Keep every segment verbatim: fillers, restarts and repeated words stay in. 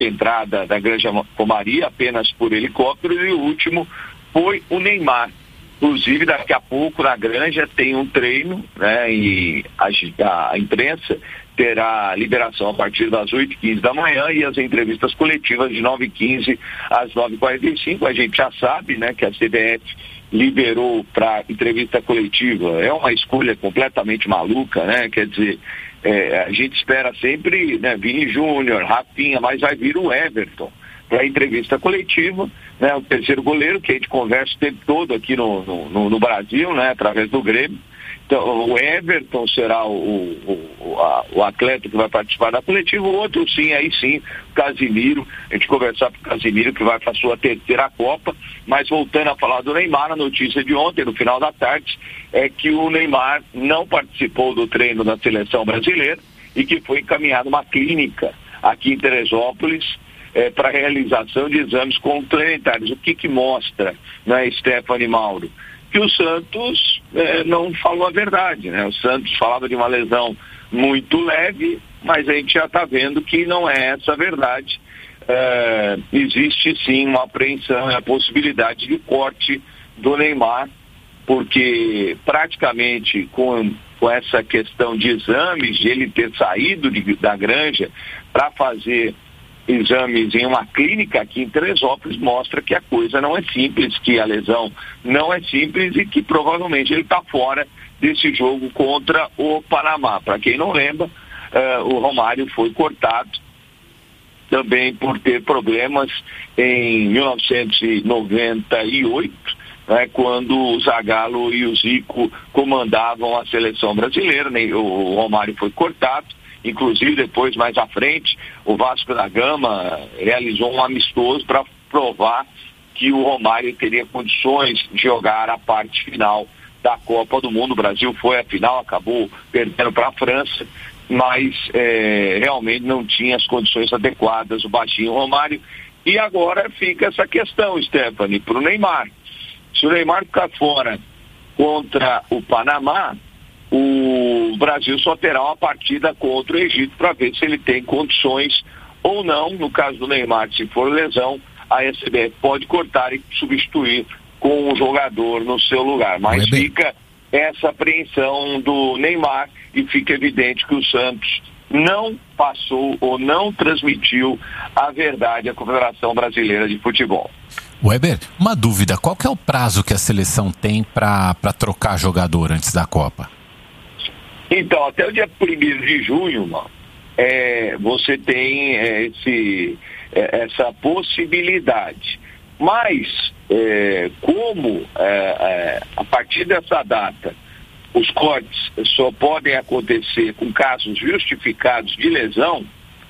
entrada da Granja Comari apenas por helicóptero, e o último foi o Neymar. Inclusive, daqui a pouco na Granja tem um treino, né, e a, a imprensa terá liberação a partir das oito e quinze da manhã e as entrevistas coletivas de nove e quinze às nove e quarenta e cinco. A gente já sabe, né, que a C B F liberou para entrevista coletiva. É uma escolha completamente maluca, né? Quer dizer, é, a gente espera sempre, né, Vini Júnior, Rafinha, mas vai vir o Everton para a entrevista coletiva, né, o terceiro goleiro, que a gente conversa o tempo todo aqui no, no, no Brasil, né, através do Grêmio. Então, o Everton será o, o, a, o atleta que vai participar da coletiva, o outro sim, aí sim, o Casimiro, a gente conversar com o Casimiro, que vai para a sua terceira Copa. Mas voltando a falar do Neymar, a notícia de ontem, no final da tarde, é que o Neymar não participou do treino da seleção brasileira e que foi encaminhado uma clínica aqui em Teresópolis, É, para realização de exames complementares. O que que mostra, né, Stephanie Mauro? Que o Santos é, não falou a verdade, né? O Santos falava de uma lesão muito leve, mas a gente já está vendo que não é essa a verdade. É, existe sim uma apreensão e a possibilidade de corte do Neymar, porque praticamente com, com essa questão de exames, de ele ter saído de, da Granja para fazer exames em uma clínica aqui em Teresópolis, mostra que a coisa não é simples, que a lesão não é simples e que provavelmente ele está fora desse jogo contra o Panamá. Para quem não lembra, uh, o Romário foi cortado também por ter problemas em mil novecentos e noventa e oito, né, quando o Zagallo e o Zico comandavam a seleção brasileira, né, o Romário foi cortado. Inclusive, depois, mais à frente, o Vasco da Gama realizou um amistoso para provar que o Romário teria condições de jogar a parte final da Copa do Mundo. O Brasil foi à final, acabou perdendo para a França, mas é, realmente não tinha as condições adequadas, o baixinho Romário. E agora fica essa questão, Stephanie, para o Neymar. Se o Neymar ficar fora contra o Panamá, o Brasil só terá uma partida contra o Egito para ver se ele tem condições ou não. No caso do Neymar, se for lesão, a S B F pode cortar e substituir com um jogador no seu lugar. Mas fica essa apreensão do Neymar e fica evidente que o Santos não passou ou não transmitiu a verdade à Confederação Brasileira de Futebol. Weber, uma dúvida, qual que é o prazo que a seleção tem para para trocar jogador antes da Copa? Então, até o dia primeiro de junho, mano, é, você tem é, esse, é, essa possibilidade. Mas, é, como é, é, a partir dessa data, os cortes só podem acontecer com casos justificados de lesão,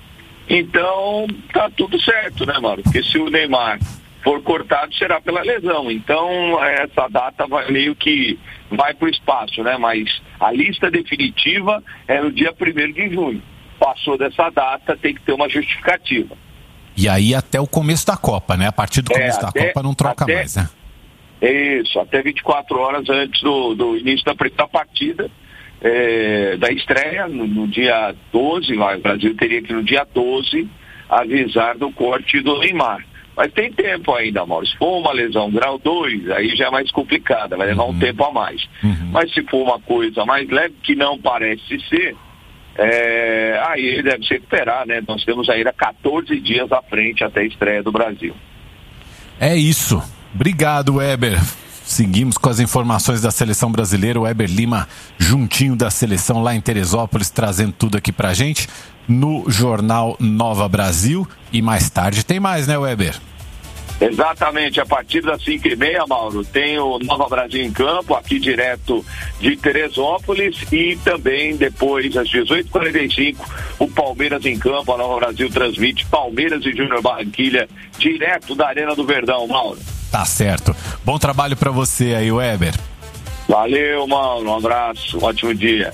então tá tudo certo, né, Mauro? Porque se o Neymar for cortado, será pela lesão. Então, essa data vai meio que vai para o espaço, né? Mas a lista definitiva é no dia primeiro de junho. Passou dessa data, tem que ter uma justificativa. E aí até o começo da Copa, né? A partir do começo é, da até, Copa não troca até, mais, né? Isso, até vinte e quatro horas antes do, do início da, da partida, é, da estreia, no, no dia doze, o Brasil teria que no dia doze avisar do corte do Neymar. Mas tem tempo ainda, Mauro. Se for uma lesão grau dois, aí já é mais complicada, vai levar uhum. um tempo a mais. Uhum. Mas se for uma coisa mais leve, que não parece ser, é, aí ele deve se recuperar, né? Nós temos ainda quatorze dias à frente até a estreia do Brasil. É isso. Obrigado, Weber. Seguimos com as informações da seleção brasileira. O Weber Lima, juntinho da seleção lá em Teresópolis, trazendo tudo aqui pra gente no Jornal Nova Brasil. E mais tarde tem mais, né, Weber? Exatamente, a partir das cinco e meia, Mauro, tem o Nova Brasil em Campo, aqui direto de Teresópolis, e também depois, às dezoito e quarenta e cinco, o Palmeiras em Campo. A Nova Brasil transmite Palmeiras e Júnior Barranquilha, direto da Arena do Verdão, Mauro. Tá certo. Bom trabalho pra você aí, Weber. Valeu, Mauro, um abraço, um ótimo dia.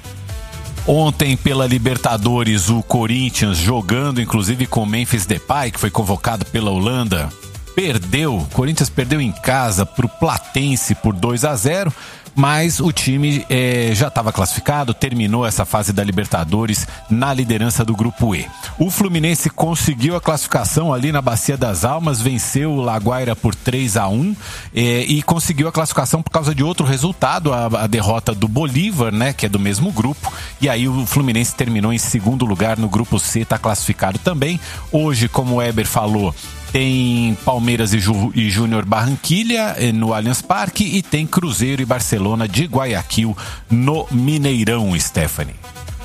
Ontem, pela Libertadores, o Corinthians jogando, inclusive com o Memphis Depay, que foi convocado pela Holanda. perdeu, o Corinthians perdeu em casa pro Platense por dois a zero, mas o time eh, já estava classificado, terminou essa fase da Libertadores na liderança do Grupo E. O Fluminense conseguiu a classificação ali na Bacia das Almas, venceu o Laguaira por três a um eh, e conseguiu a classificação por causa de outro resultado, a, a derrota do Bolívar, né, que é do mesmo grupo, e aí o Fluminense terminou em segundo lugar no Grupo C, está classificado também. Hoje, como o Eber falou, tem Palmeiras e, Ju, e Júnior Barranquilha no Allianz Parque e tem Cruzeiro e Barcelona de Guayaquil no Mineirão, Stephanie.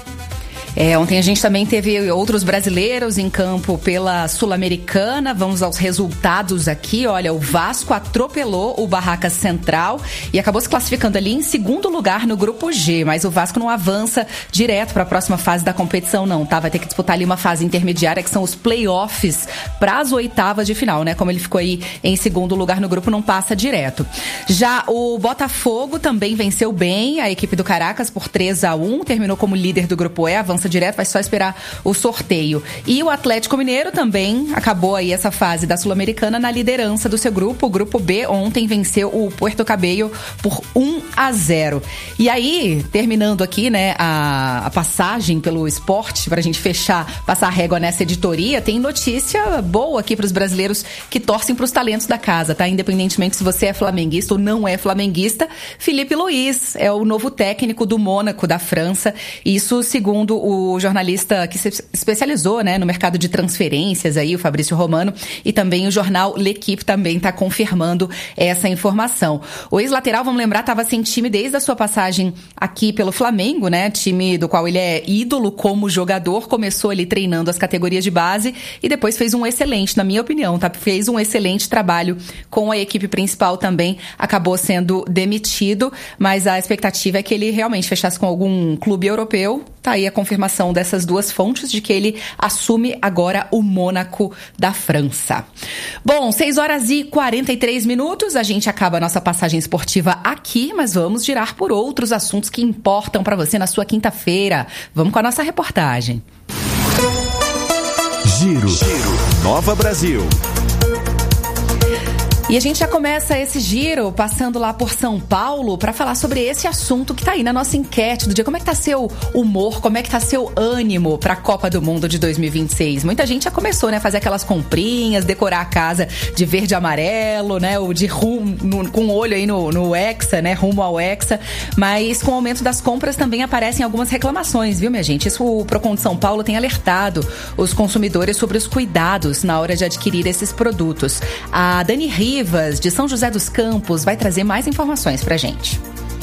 É, ontem a gente também teve outros brasileiros em campo pela Sul-Americana. Vamos aos resultados aqui. Olha, o Vasco atropelou o Barracas Central e acabou se classificando ali em segundo lugar no Grupo G, mas o Vasco não avança direto para a próxima fase da competição, não, tá? Vai ter que disputar ali uma fase intermediária, que são os playoffs para as oitavas de final, né? Como ele ficou aí em segundo lugar no grupo, não passa direto. Já o Botafogo também venceu bem a equipe do Caracas por três a um, terminou como líder do Grupo E, avança direto, vai só esperar o sorteio. E o Atlético Mineiro também acabou aí essa fase da Sul-Americana na liderança do seu grupo. O Grupo B ontem venceu o Puerto Cabello por um a zero. E aí, terminando aqui, né, a, a passagem pelo esporte, para a gente fechar, passar a régua nessa editoria, tem notícia boa aqui para os brasileiros que torcem para os talentos da casa, tá? Independentemente se você é flamenguista ou não é flamenguista, Filipe Luís é o novo técnico do Mônaco, da França. Isso segundo o o jornalista que se especializou, né, no mercado de transferências, aí, o Fabrício Romano, e também o jornal L'Equipe também está confirmando essa informação. O ex-lateral, vamos lembrar, estava sem time desde a sua passagem aqui pelo Flamengo, né, time do qual ele é ídolo como jogador, começou ali treinando as categorias de base e depois fez um excelente, na minha opinião, tá? Fez um excelente trabalho com a equipe principal também, acabou sendo demitido, mas a expectativa é que ele realmente fechasse com algum clube europeu. Tá aí a confirmação dessas duas fontes de que ele assume agora o Mônaco da França. Bom, seis horas e quarenta e três minutos, a gente acaba a nossa passagem esportiva aqui, mas vamos girar por outros assuntos que importam para você na sua quinta-feira. Vamos com a nossa reportagem. Giro, Giro. Nova Brasil. E a gente já começa esse giro passando lá por São Paulo para falar sobre esse assunto que tá aí na nossa enquete do dia. Como é que tá seu humor, como é que tá seu ânimo para a Copa do Mundo de dois mil e vinte e seis? Muita gente já começou, né, a fazer aquelas comprinhas, decorar a casa de verde e amarelo, né, ou de rumo, no, com o olho aí no, no Hexa, né, rumo ao Hexa. Mas com o aumento das compras também aparecem algumas reclamações, viu, minha gente? Isso o Procon de São Paulo tem alertado os consumidores sobre os cuidados na hora de adquirir esses produtos. A Dani Rivas, de São José dos Campos, vai trazer mais informações pra gente.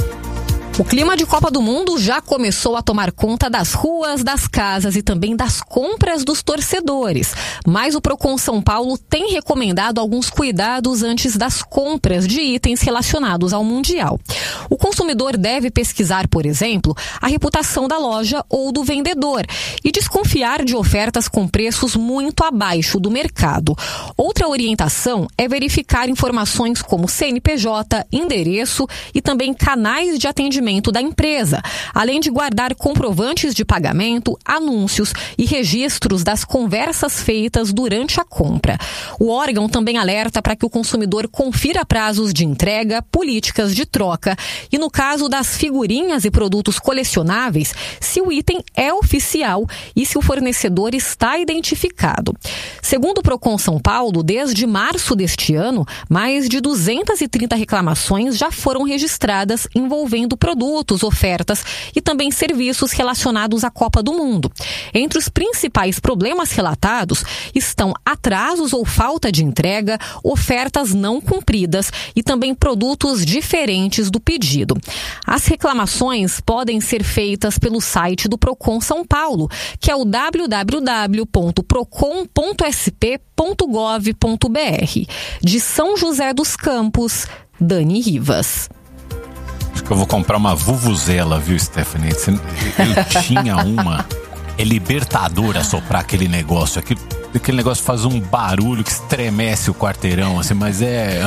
O clima de Copa do Mundo já começou a tomar conta das ruas, das casas e também das compras dos torcedores. Mas o Procon São Paulo tem recomendado alguns cuidados antes das compras de itens relacionados ao Mundial. O consumidor deve pesquisar, por exemplo, a reputação da loja ou do vendedor e desconfiar de ofertas com preços muito abaixo do mercado. Outra orientação é verificar informações como C N P J, endereço e também canais de atendimento da empresa, além de guardar comprovantes de pagamento, anúncios e registros das conversas feitas durante a compra. O órgão também alerta para que o consumidor confira prazos de entrega, políticas de troca e, no caso das figurinhas e produtos colecionáveis, se o item é oficial e se o fornecedor está identificado. Segundo o Procon São Paulo, desde março deste ano, mais de duzentas e trinta reclamações já foram registradas envolvendo produtos produtos, ofertas e também serviços relacionados à Copa do Mundo. Entre os principais problemas relatados estão atrasos ou falta de entrega, ofertas não cumpridas e também produtos diferentes do pedido. As reclamações podem ser feitas pelo site do Procon São Paulo, que é o w w w ponto procon ponto s p ponto gov ponto b r. De São José dos Campos, Dani Rivas. Acho que eu vou comprar uma vuvuzela, viu, Stephanie? Eu tinha uma. É libertador assoprar aquele negócio. Aquele, aquele negócio faz um barulho que estremece o quarteirão, assim, mas é...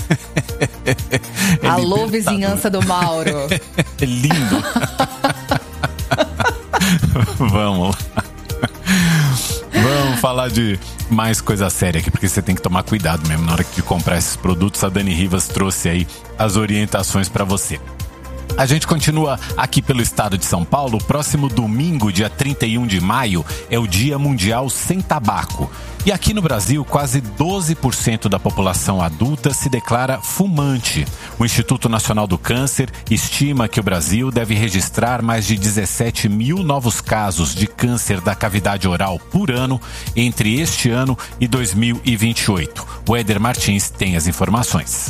é Alô, vizinhança do Mauro. É lindo. Vamos lá. Vamos falar de mais coisa séria aqui, porque você tem que tomar cuidado mesmo na hora de comprar esses produtos. A Dani Rivas trouxe aí as orientações para você. A gente continua aqui pelo estado de São Paulo. Próximo domingo, dia trinta e um de maio, é o Dia Mundial Sem Tabaco. E aqui no Brasil, quase doze por cento da população adulta se declara fumante. O Instituto Nacional do Câncer estima que o Brasil deve registrar mais de dezessete mil novos casos de câncer da cavidade oral por ano entre este ano e dois mil e vinte e oito. O Éder Martins tem as informações.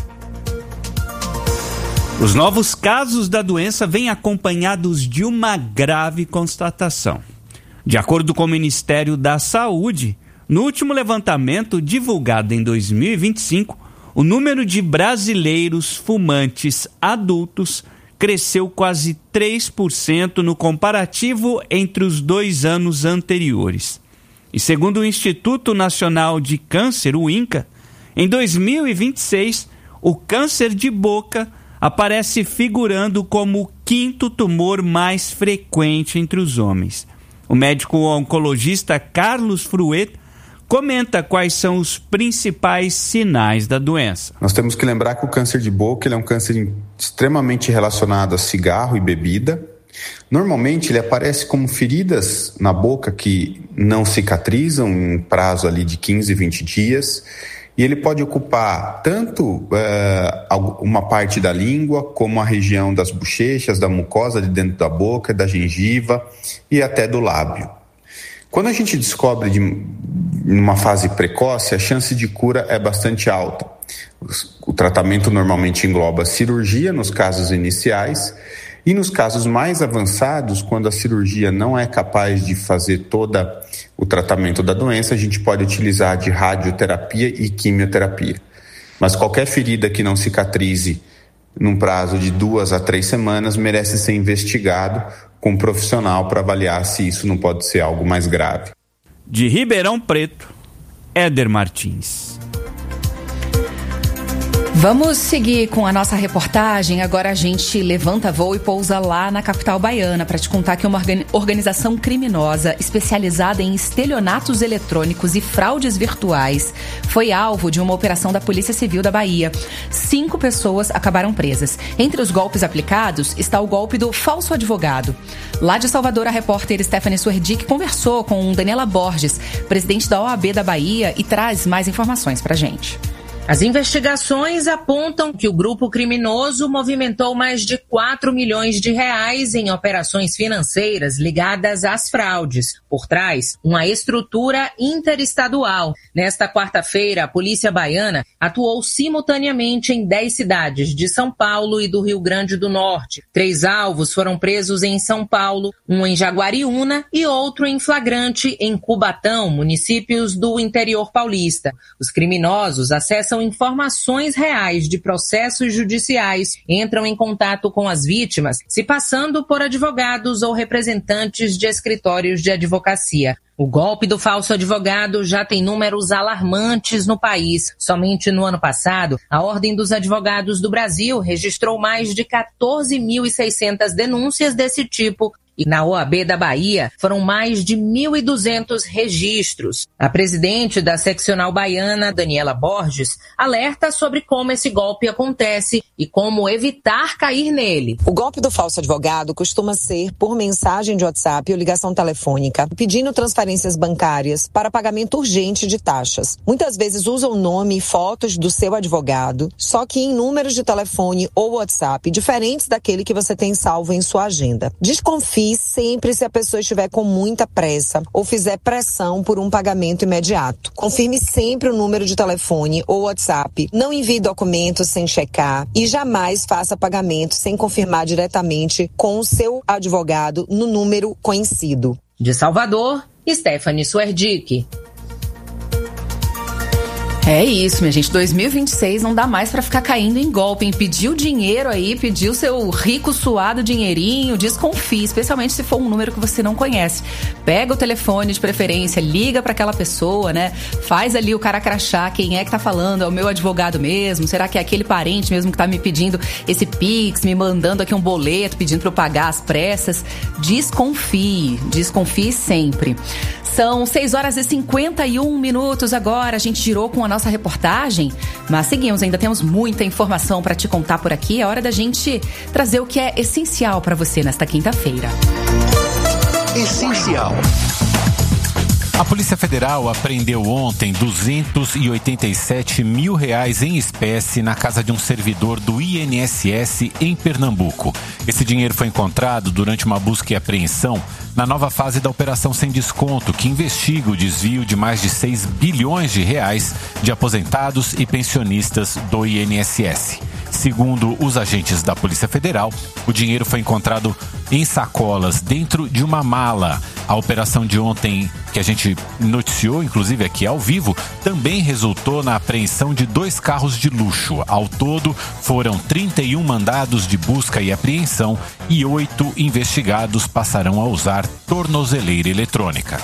Os novos casos da doença vêm acompanhados de uma grave constatação. De acordo com o Ministério da Saúde, no último levantamento divulgado em dois mil e vinte e cinco, o número de brasileiros fumantes adultos cresceu quase três por cento no comparativo entre os dois anos anteriores. E segundo o Instituto Nacional de Câncer, o INCA, em dois mil e vinte e seis, o câncer de boca aparece figurando como o quinto tumor mais frequente entre os homens. O médico oncologista Carlos Fruet comenta quais são os principais sinais da doença. Nós temos que lembrar que o câncer de boca ele é um câncer extremamente relacionado a cigarro e bebida. Normalmente ele aparece como feridas na boca que não cicatrizam em prazo ali de quinze, vinte dias. E ele pode ocupar tanto uh, uma parte da língua, como a região das bochechas, da mucosa de dentro da boca, da gengiva e até do lábio. Quando a gente descobre de, numa fase precoce, a chance de cura é bastante alta. O tratamento normalmente engloba cirurgia nos casos iniciais e nos casos mais avançados, quando a cirurgia não é capaz de fazer todo o tratamento da doença, a gente pode utilizar de radioterapia e quimioterapia. Mas qualquer ferida que não cicatrize num prazo de duas a três semanas merece ser investigado com um profissional para avaliar se isso não pode ser algo mais grave. De Ribeirão Preto, Éder Martins. Vamos seguir com a nossa reportagem. Agora a gente levanta voo e pousa lá na capital baiana para te contar que uma organização criminosa especializada em estelionatos eletrônicos e fraudes virtuais foi alvo de uma operação da Polícia Civil da Bahia. Cinco pessoas acabaram presas. Entre os golpes aplicados está o golpe do falso advogado. Lá de Salvador, a repórter Stephanie Suerdick conversou com Daniela Borges, presidente da O A B da Bahia, e traz mais informações para a gente. As investigações apontam que o grupo criminoso movimentou mais de quatro milhões de reais em operações financeiras ligadas às fraudes. Por trás, uma estrutura interestadual. Nesta quarta-feira, a Polícia Baiana atuou simultaneamente em dez cidades de São Paulo e do Rio Grande do Norte. Três alvos foram presos em São Paulo, um em Jaguariúna e outro em flagrante em Cubatão, municípios do interior paulista. Os criminosos acessam informações reais de processos judiciais, entram em contato com as vítimas, se passando por advogados ou representantes de escritórios de advocacia. O golpe do falso advogado já tem números alarmantes no país. Somente no ano passado, a Ordem dos Advogados do Brasil registrou mais de quatorze mil e seiscentas denúncias desse tipo. E na O A B da Bahia foram mais de mil e duzentos registros. A presidente da seccional baiana, Daniela Borges, alerta sobre como esse golpe acontece e como evitar cair nele. O golpe do falso advogado costuma ser por mensagem de WhatsApp ou ligação telefônica, pedindo transferências bancárias para pagamento urgente de taxas. Muitas vezes usam o nome e fotos do seu advogado, só que em números de telefone ou WhatsApp diferentes daquele que você tem salvo em sua agenda. Desconfie sempre se a pessoa estiver com muita pressa ou fizer pressão por um pagamento imediato. Confirme sempre o número de telefone ou WhatsApp. Não envie documentos sem checar e jamais faça pagamento sem confirmar diretamente com o seu advogado no número conhecido. De Salvador, Stephanie Suerdick. É isso, minha gente. dois mil e vinte e seis não dá mais pra ficar caindo em golpe, hein? Pediu dinheiro aí, pediu seu rico suado dinheirinho, desconfie, especialmente se for um número que você não conhece. Pega o telefone de preferência, liga pra aquela pessoa, né? Faz ali o cara crachá, quem é que tá falando? É o meu advogado mesmo? Será que é aquele parente mesmo que tá me pedindo esse Pix, me mandando aqui um boleto, pedindo pra eu pagar às pressas? Desconfie, desconfie sempre. São seis horas e cinquenta e um minutos agora. A gente girou com a nossa reportagem, mas seguimos, ainda temos muita informação para te contar por aqui. É hora da gente trazer o que é essencial para você nesta quinta-feira. Essencial. A Polícia Federal apreendeu ontem duzentos e oitenta e sete mil reais em espécie na casa de um servidor do I N S S em Pernambuco. Esse dinheiro foi encontrado durante uma busca e apreensão na nova fase da Operação Sem Desconto, que investiga o desvio de mais de seis bilhões de reais de aposentados e pensionistas do I N S S. Segundo os agentes da Polícia Federal, o dinheiro foi encontrado em sacolas dentro de uma mala. A operação de ontem, que a gente noticiou, inclusive aqui ao vivo, também resultou na apreensão de dois carros de luxo. Ao todo, foram trinta e um mandados de busca e apreensão e oito investigados passarão a usar tornozeleira eletrônica.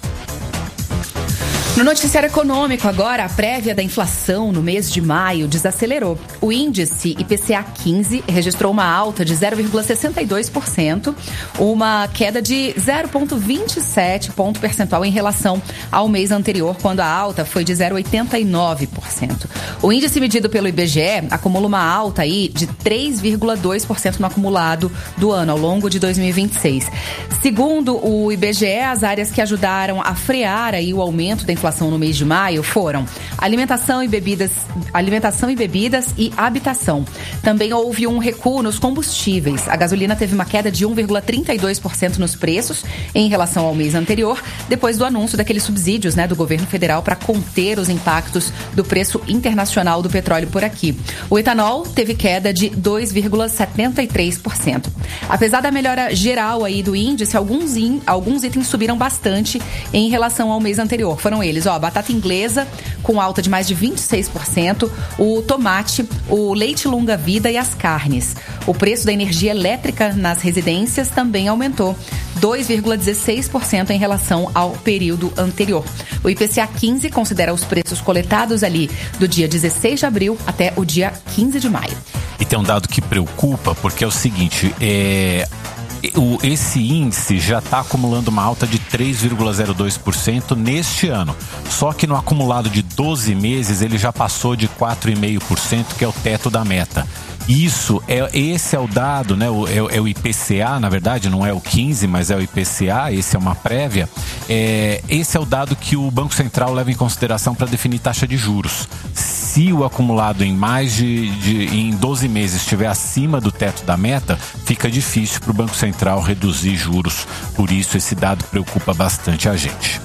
No noticiário econômico agora, a prévia da inflação no mês de maio desacelerou. O índice I P C A quinze registrou uma alta de zero vírgula sessenta e dois por cento, uma queda de zero vírgula vinte e sete ponto percentual em relação ao mês anterior, quando a alta foi de zero vírgula oitenta e nove por cento. O índice medido pelo I B G E acumula uma alta aí de três vírgula dois por cento no acumulado do ano, ao longo de dois mil e vinte e seis. Segundo o I B G E, as áreas que ajudaram a frear aí o aumento da inflação no mês de maio foram alimentação e bebidas, alimentação e bebidas e habitação. Também houve um recuo nos combustíveis. A gasolina teve uma queda de um vírgula trinta e dois por cento nos preços em relação ao mês anterior, depois do anúncio daqueles subsídios, né, do governo federal para conter os impactos do preço internacional do petróleo por aqui. O etanol teve queda de dois vírgula setenta e três por cento. Apesar da melhora geral aí do índice, alguns, in, alguns itens subiram bastante em relação ao mês anterior. Foram eles, ó, a batata inglesa com alta de mais de vinte e seis por cento, o tomate, o leite longa-vida e as carnes. O preço da energia elétrica nas residências também aumentou dois vírgula dezesseis por cento em relação ao período anterior. O I P C A quinze considera os preços coletados ali do dia dezesseis de abril até o dia quinze de maio. E tem um dado que preocupa, porque é o seguinte, é... O, esse índice já está acumulando uma alta de três vírgula zero dois por cento neste ano. Só que no acumulado de doze meses ele já passou de quatro vírgula cinco por cento, que é o teto da meta. Isso, é, esse é o dado, né? O, é, é o I P C A, na verdade, não é o quinze, mas é o I P C A, esse é uma prévia. É, esse é o dado que o Banco Central leva em consideração para definir taxa de juros. Se o acumulado em mais de, de em doze meses estiver acima do teto da meta, fica difícil para o Banco Central reduzir juros. Por isso, esse dado preocupa bastante a gente.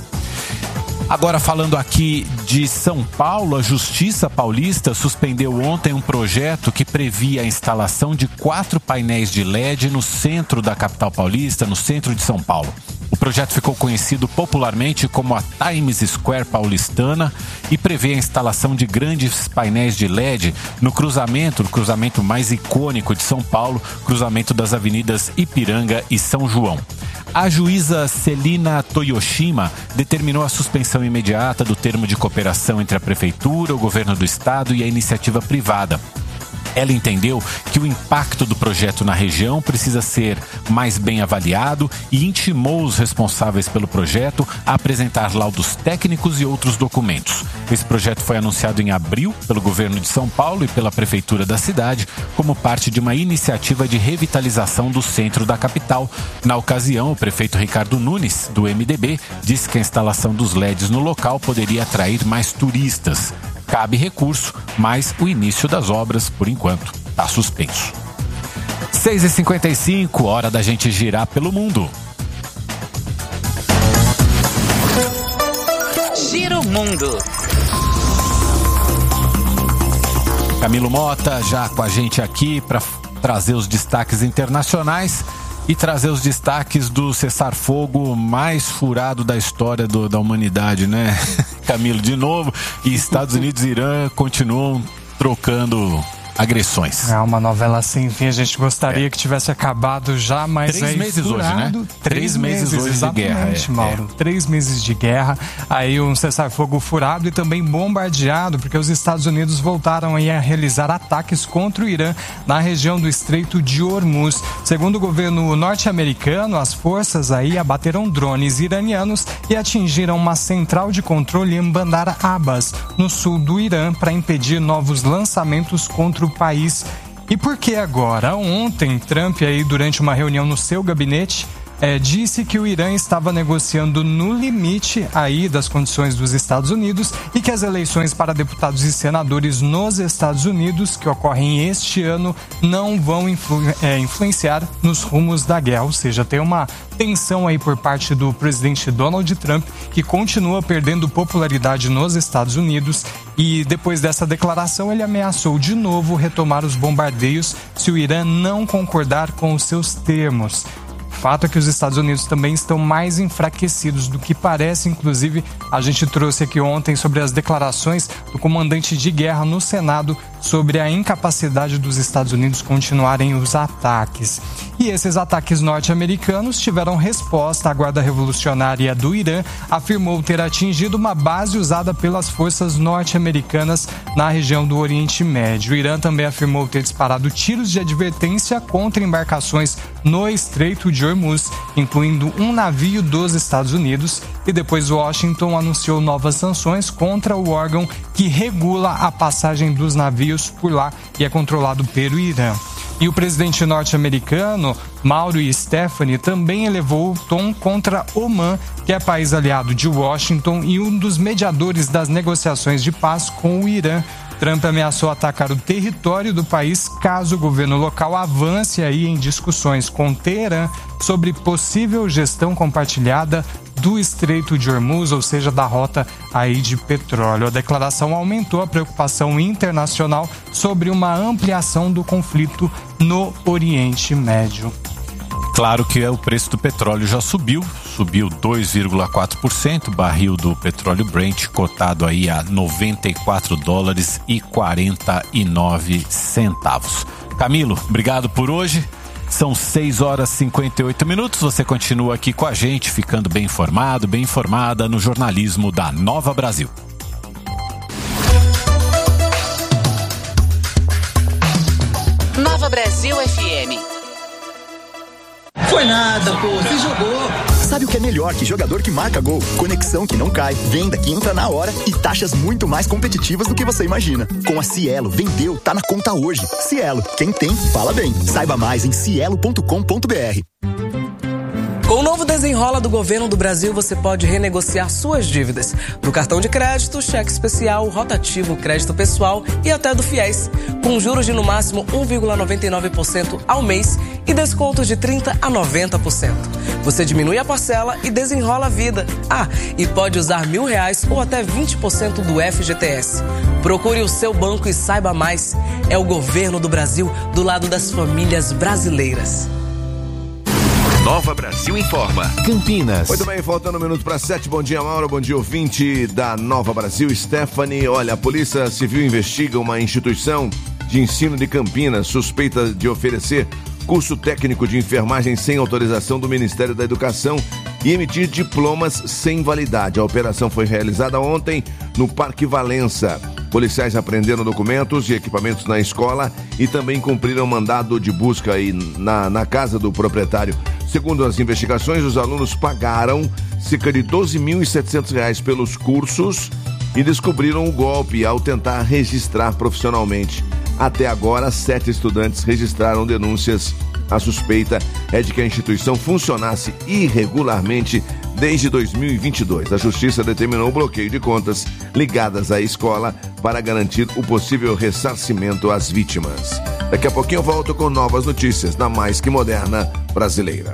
Agora, falando aqui de São Paulo, a Justiça Paulista suspendeu ontem um projeto que previa a instalação de quatro painéis de L E D no centro da capital paulista, no centro de São Paulo. O projeto ficou conhecido popularmente como a Times Square paulistana e prevê a instalação de grandes painéis de L E D no cruzamento, o cruzamento mais icônico de São Paulo, cruzamento das avenidas Ipiranga e São João. A juíza Celina Toyoshima determinou a suspensão imediata do termo de cooperação entre a Prefeitura, o Governo do Estado e a iniciativa privada. Ela entendeu que o impacto do projeto na região precisa ser mais bem avaliado e intimou os responsáveis pelo projeto a apresentar laudos técnicos e outros documentos. Esse projeto foi anunciado em abril pelo governo de São Paulo e pela prefeitura da cidade como parte de uma iniciativa de revitalização do centro da capital. Na ocasião, o prefeito Ricardo Nunes, do M D B, disse que a instalação dos L E Ds no local poderia atrair mais turistas. Cabe recurso, mas o início das obras, por enquanto, está suspenso. seis e cinquenta e cinco, hora da gente girar pelo mundo. Giro Mundo. Camilo Mota já com a gente aqui para trazer os destaques internacionais. e trazer os destaques do cessar-fogo mais furado da história do, da humanidade, né, Camilo? De novo, e Estados Unidos e Irã continuam trocando agressões. É uma novela sem fim, a gente gostaria é. que tivesse acabado já, mas Três aí meses furado, hoje, né? Três, Três meses, meses hoje de guerra. É, Mauro. É. Três meses de guerra, aí um cessar-fogo furado e também bombardeado, porque os Estados Unidos voltaram aí a realizar ataques contra o Irã na região do Estreito de Hormuz. Segundo o governo norte-americano, as forças aí abateram drones iranianos e atingiram uma central de controle em Bandar Abbas, no sul do Irã, para impedir novos lançamentos contra o país. E por que agora? Ontem, Trump, aí, durante uma reunião no seu gabinete, É, disse que o Irã estava negociando no limite aí das condições dos Estados Unidos e que as eleições para deputados e senadores nos Estados Unidos, que ocorrem este ano, não vão influ- é, influenciar nos rumos da guerra. Ou seja, tem uma tensão aí por parte do presidente Donald Trump, que continua perdendo popularidade nos Estados Unidos, e depois dessa declaração ele ameaçou de novo retomar os bombardeios se o Irã não concordar com os seus termos. Fato é que os Estados Unidos também estão mais enfraquecidos do que parece. Inclusive, a gente trouxe aqui ontem sobre as declarações do comandante de guerra no Senado sobre a incapacidade dos Estados Unidos continuarem os ataques. E esses ataques norte-americanos tiveram resposta. A Guarda Revolucionária do Irã afirmou ter atingido uma base usada pelas forças norte-americanas na região do Oriente Médio. O Irã também afirmou ter disparado tiros de advertência contra embarcações no Estreito de Hormuz, incluindo um navio dos Estados Unidos, e depois Washington anunciou novas sanções contra o órgão que regula a passagem dos navios por lá e é controlado pelo Irã. E o presidente norte-americano, Mauro Stephanie, também elevou o tom contra Omã, que é país aliado de Washington e um dos mediadores das negociações de paz com o Irã. Trump ameaçou atacar o território do país caso o governo local avance aí em discussões com Teherã sobre possível gestão compartilhada do Estreito de Hormuz, ou seja, da rota aí de petróleo. A declaração aumentou a preocupação internacional sobre uma ampliação do conflito no Oriente Médio. Claro que o preço do petróleo já subiu, subiu dois vírgula quatro por cento, barril do petróleo Brent cotado aí a noventa e quatro dólares e quarenta e nove centavos. Camilo, obrigado por hoje. São seis horas e cinquenta e oito minutos. Você continua aqui com a gente, ficando bem informado, bem informada no jornalismo da Nova Brasil. Nova Brasil F M. Foi nada, pô, você jogou. Sabe o que é melhor que jogador que marca gol? Conexão que não cai, venda que entra na hora e taxas muito mais competitivas do que você imagina. Com a Cielo, vendeu, tá na conta hoje. Cielo, quem tem, fala bem. Saiba mais em cielo ponto com ponto b r. Com o novo Desenrola do Governo do Brasil, você pode renegociar suas dívidas. Do cartão de crédito, cheque especial, rotativo, crédito pessoal e até do FIES. Com juros de no máximo um vírgula noventa e nove por cento ao mês e descontos de trinta por cento a noventa por cento. Você diminui a parcela e desenrola a vida. Ah, e pode usar mil reais ou até vinte por cento do F G T S. Procure o seu banco e saiba mais. É o Governo do Brasil do lado das famílias brasileiras. Nova Brasil Informa. Campinas. Muito bem, faltando um minuto para sete. Bom dia, Mauro. Bom dia, ouvinte da Nova Brasil. Stephanie, olha, a Polícia Civil investiga uma instituição de ensino de Campinas suspeita de oferecer curso técnico de enfermagem sem autorização do Ministério da Educação e emitir diplomas sem validade. A operação foi realizada ontem no Parque Valença. Policiais apreenderam documentos e equipamentos na escola e também cumpriram mandado de busca aí na, na casa do proprietário. Segundo as investigações, os alunos pagaram cerca de doze mil e setecentos reais pelos cursos e descobriram o golpe ao tentar registrar profissionalmente. Até agora, sete estudantes registraram denúncias. A suspeita é de que a instituição funcionasse irregularmente desde dois mil e vinte e dois. A Justiça determinou o bloqueio de contas ligadas à escola para garantir o possível ressarcimento às vítimas. Daqui a pouquinho eu volto com novas notícias da Mais Que Moderna Brasileira.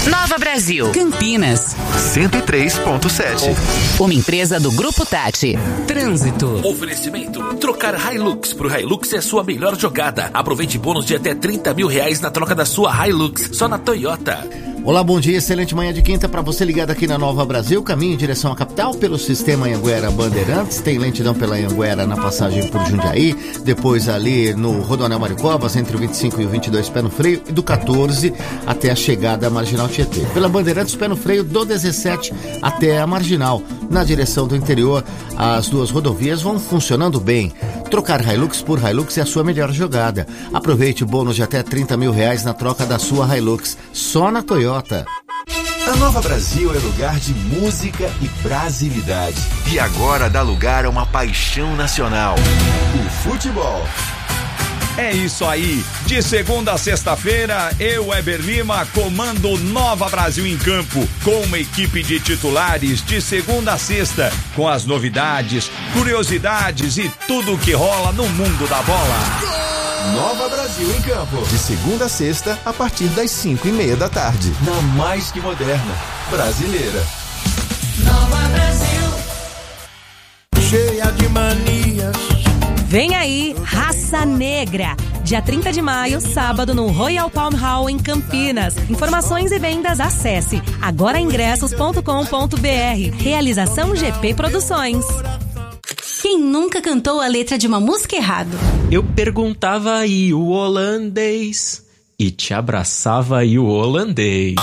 Nova Brasil. Campinas. cento e três ponto sete. Uma empresa do Grupo Tati. Trânsito. Oferecimento. Trocar Hilux pro Hilux é sua melhor jogada. Aproveite bônus de até trinta mil reais na troca da sua Hilux. Só na Toyota. Olá, bom dia, excelente manhã de quinta para você ligado aqui na Nova Brasil, caminho em direção à capital pelo sistema Anhanguera Bandeirantes, tem lentidão pela Anhanguera na passagem por Jundiaí, depois ali no Rodoanel Mário Covas, entre o vinte e cinco e o vinte e dois pé no freio, e do quatorze até a chegada à Marginal Tietê. Pela Bandeirantes, pé no freio do dezessete até a Marginal. Na direção do interior, as duas rodovias vão funcionando bem. Trocar Hilux por Hilux é a sua melhor jogada. Aproveite o bônus de até trinta mil reais na troca da sua Hilux, só na Toyota. A Nova Brasil é lugar de música e brasilidade. E agora dá lugar a uma paixão nacional: o futebol. É isso aí, de segunda a sexta-feira, eu, Weber Lima, comando Nova Brasil em campo, com uma equipe de titulares de segunda a sexta, com as novidades, curiosidades e tudo o que rola no mundo da bola. Nova Brasil em campo, de segunda a sexta, a partir das cinco e meia da tarde, na mais que moderna, brasileira. Nova Brasil, cheia de manias. Vem aí, Raça Negra, dia trinta de maio, sábado, no Royal Palm Hall, em Campinas. Informações e vendas, acesse agora ingressos ponto com ponto b r. Realização G P Produções. Quem nunca cantou a letra de uma música errado? Eu perguntava aí o holandês e te abraçava aí o holandês.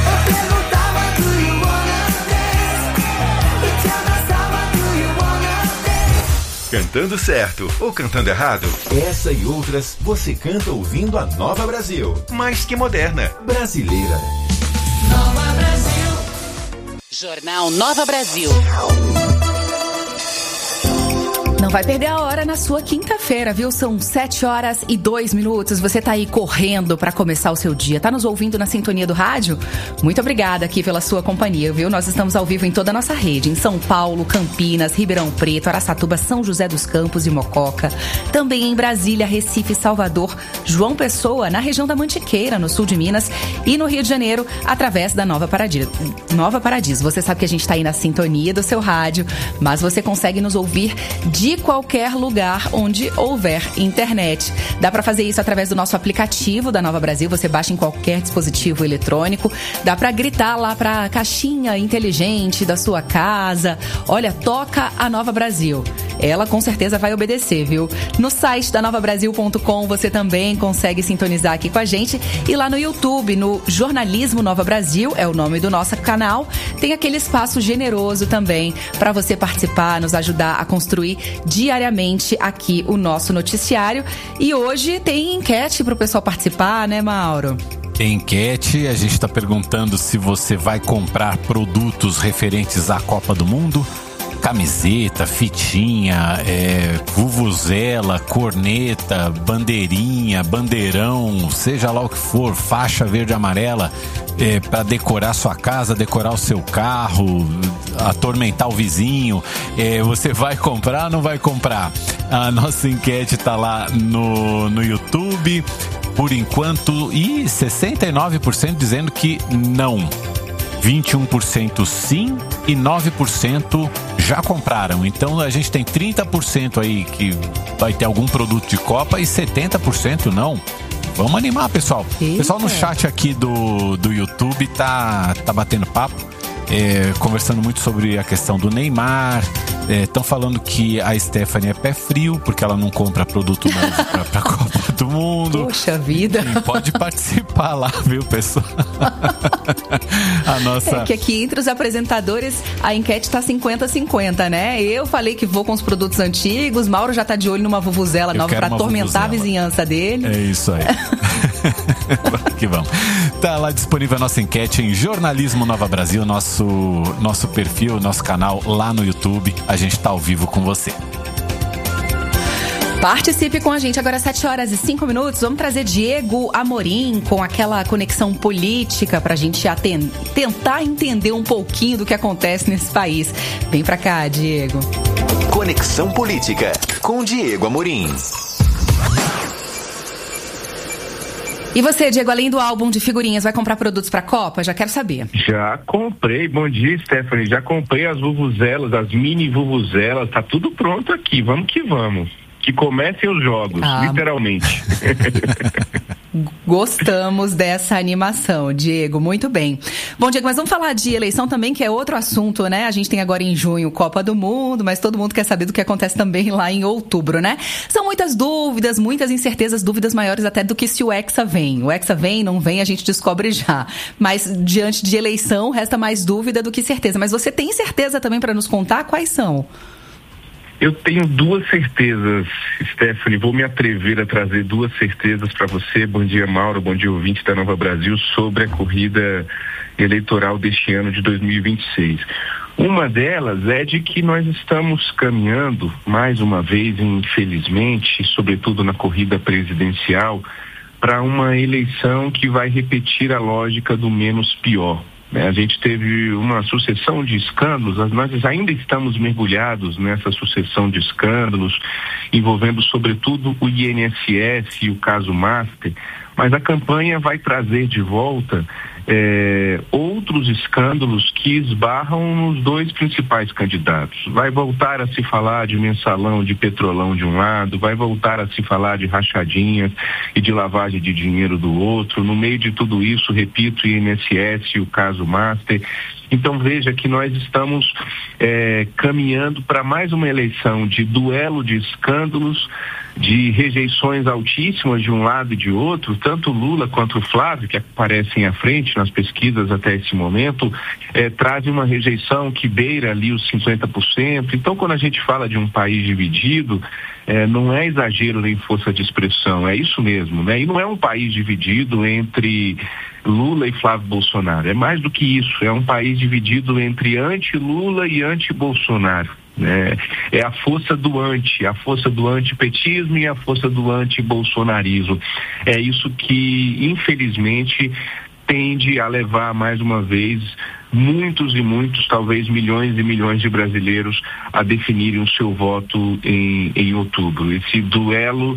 Cantando certo ou cantando errado? Essa e outras você canta ouvindo a Nova Brasil. Mais que moderna, brasileira. Nova Brasil. Jornal Nova Brasil. Não vai perder a hora na sua quinta-feira, viu? São sete horas e dois minutos. Você tá aí correndo para começar o seu dia. Tá nos ouvindo na sintonia do rádio? Muito obrigada aqui pela sua companhia, viu? Nós estamos ao vivo em toda a nossa rede. Em São Paulo, Campinas, Ribeirão Preto, Araçatuba, São José dos Campos e Mococa. Também em Brasília, Recife, Salvador, João Pessoa, na região da Mantiqueira, no sul de Minas. E no Rio de Janeiro, através da Nova Paradiso. Nova Paradiso. Você sabe que a gente tá aí na sintonia do seu rádio, mas você consegue nos ouvir de qualquer lugar onde houver internet. Dá para fazer isso através do nosso aplicativo da Nova Brasil. Você baixa em qualquer dispositivo eletrônico. Dá para gritar lá para a caixinha inteligente da sua casa: olha, toca a Nova Brasil. Ela com certeza vai obedecer, viu? No site da nova brasil ponto com você também consegue sintonizar aqui com a gente. E lá no YouTube, no Jornalismo Nova Brasil, é o nome do nosso canal, tem aquele espaço generoso também para você participar, nos ajudar a construir diariamente aqui o nosso noticiário. E hoje tem enquete para o pessoal participar, né, Mauro? Enquete, a gente está perguntando se você vai comprar produtos referentes à Copa do Mundo. Camiseta, fitinha, é, vuvuzela, corneta, bandeirinha, bandeirão, seja lá o que for, faixa verde e amarela, é, para decorar sua casa, decorar o seu carro, atormentar o vizinho. É, você vai comprar ou não vai comprar? A nossa enquete tá lá no, no YouTube, por enquanto, e sessenta e nove por cento dizendo que não. vinte e um por cento sim e nove por cento já compraram. Então a gente tem trinta por cento aí que vai ter algum produto de Copa e setenta por cento não. Vamos animar, pessoal. O pessoal no chat aqui do, do YouTube tá, tá batendo papo, é, conversando muito sobre a questão do Neymar. Estão é, falando que a Stephanie é pé frio porque ela não compra produto novo pra, pra Copa do Mundo. Poxa vida. E pode participar lá, viu, pessoal? A nossa... É que aqui entre os apresentadores a enquete tá cinquenta a cinquenta, né? Eu falei que vou com os produtos antigos, Mauro já tá de olho numa vuvuzela Eu nova pra atormentar vuvuzela. A vizinhança dele. É isso aí. Que vamos. Tá lá disponível a nossa enquete em Jornalismo Nova Brasil, nosso, nosso perfil, nosso canal lá no YouTube. A gente tá ao vivo com você. Participe com a gente agora, sete horas e cinco minutos. Vamos trazer Diego Amorim com aquela conexão política pra gente atend- tentar entender um pouquinho do que acontece nesse país. Vem pra cá, Diego. Conexão Política com Diego Amorim. E você, Diego, além do álbum de figurinhas, vai comprar produtos para a Copa? Já quero saber. Já comprei. Bom dia, Stephanie. Já comprei as vuvuzelas, as mini vuvuzelas. Tá tudo pronto aqui. Vamos que vamos. Que comecem os jogos, ah. literalmente. Gostamos dessa animação, Diego, muito bem. Bom, Diego, mas vamos falar de eleição também, que é outro assunto, né? A gente tem agora em junho Copa do Mundo, mas todo mundo quer saber do que acontece também lá em outubro, né? São muitas dúvidas, muitas incertezas, dúvidas maiores até do que se o Hexa vem. O Hexa vem, não vem, a gente descobre já. Mas diante de eleição, resta mais dúvida do que certeza. Mas você tem certeza também para nos contar? Quais são? Eu tenho duas certezas, Stephanie, vou me atrever a trazer duas certezas para você. Bom dia, Mauro, bom dia, ouvinte da Nova Brasil, sobre a corrida eleitoral deste ano de dois mil e vinte e seis. Uma delas é de que nós estamos caminhando, mais uma vez, infelizmente, sobretudo na corrida presidencial, para uma eleição que vai repetir a lógica do menos pior. A gente teve uma sucessão de escândalos, nós ainda estamos mergulhados nessa sucessão de escândalos, envolvendo sobretudo o I N S S e o caso Master, mas a campanha vai trazer de volta é, outros escândalos que esbarram nos dois principais candidatos. Vai voltar a se falar de mensalão de petrolão de um lado, vai voltar a se falar de rachadinhas e de lavagem de dinheiro do outro. No meio de tudo isso, repito, o I N S S e o caso Master. Então veja que nós estamos é, caminhando para mais uma eleição de duelo de escândalos, de rejeições altíssimas de um lado e de outro. Tanto Lula quanto o Flávio, que aparecem à frente nas pesquisas até esse momento, é, trazem uma rejeição que beira ali os cinquenta por cento. Então, quando a gente fala de um país dividido, é, não é exagero nem força de expressão, é isso mesmo, né? E não é um país dividido entre Lula e Flávio Bolsonaro, é mais do que isso, é um país dividido entre anti-Lula e anti-Bolsonaro. É, é a força do anti, a força do antipetismo e a força do anti-bolsonarismo. É isso que, infelizmente, tende a levar, mais uma vez, muitos e muitos, talvez milhões e milhões de brasileiros a definirem o seu voto em, em outubro. Esse duelo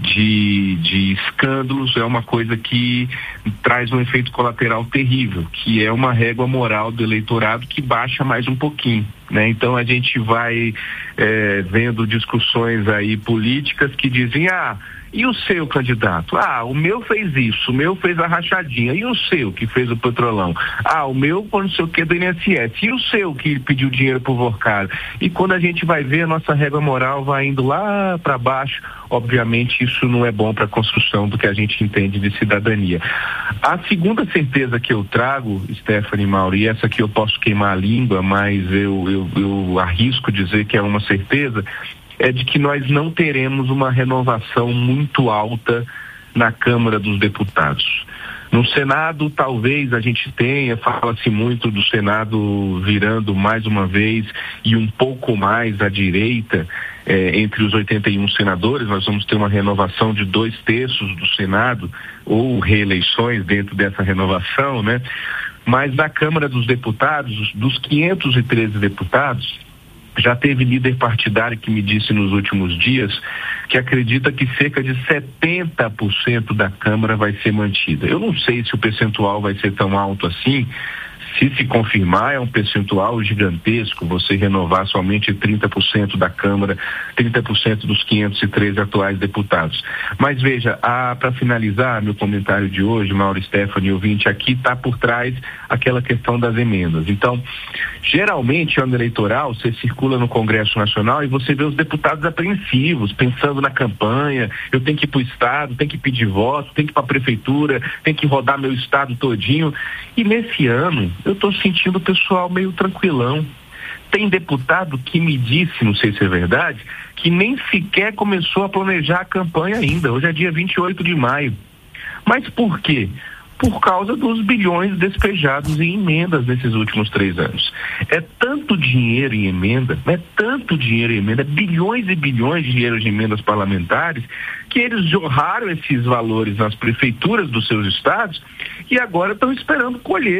De, de escândalos é uma coisa que traz um efeito colateral terrível, que é uma régua moral do eleitorado que baixa mais um pouquinho, né? Então a gente vai é, vendo discussões aí políticas que dizem, ah, e o seu candidato? Ah, o meu fez isso, o meu fez a rachadinha. E o seu que fez o petrolão? Ah, o meu por não sei o que do I N S S. E o seu que pediu dinheiro pro Vorcado? E quando a gente vai ver, a nossa régua moral vai indo lá para baixo. Obviamente isso não é bom para a construção do que a gente entende de cidadania. A segunda certeza que eu trago, Stephanie, Mauro, e essa aqui eu posso queimar a língua, mas eu, eu, eu arrisco dizer que é uma certeza, é de que nós não teremos uma renovação muito alta na Câmara dos Deputados. No Senado, talvez a gente tenha, fala-se muito do Senado virando mais uma vez e um pouco mais à direita, eh, entre os oitenta e um senadores. Nós vamos ter uma renovação de dois terços do Senado, ou reeleições dentro dessa renovação, né? Mas na Câmara dos Deputados, dos quinhentos e treze deputados, já teve líder partidário que me disse nos últimos dias que acredita que cerca de setenta por cento da Câmara vai ser mantida. Eu não sei se o percentual vai ser tão alto assim. Se se confirmar, é um percentual gigantesco você renovar somente trinta por cento da Câmara, trinta por cento dos quinhentos e treze atuais deputados. Mas veja, para finalizar meu comentário de hoje, Mauro, Stephanie, ouvinte, aqui está por trás aquela questão das emendas. Então, geralmente, ano eleitoral, você circula no Congresso Nacional e você vê os deputados apreensivos, pensando na campanha, eu tenho que ir para o Estado, tenho que pedir voto, tenho que ir para a Prefeitura, tenho que rodar meu Estado todinho. E nesse ano, eu estou sentindo o pessoal meio tranquilão. Tem deputado que me disse, não sei se é verdade, que nem sequer começou a planejar a campanha ainda. Hoje é dia vinte e oito de maio. Mas por quê? Por causa dos bilhões despejados em emendas nesses últimos três anos. É tanto dinheiro em emenda, é tanto dinheiro em emenda, bilhões e bilhões de dinheiro de emendas parlamentares, que eles jorraram esses valores nas prefeituras dos seus estados e agora estão esperando colher.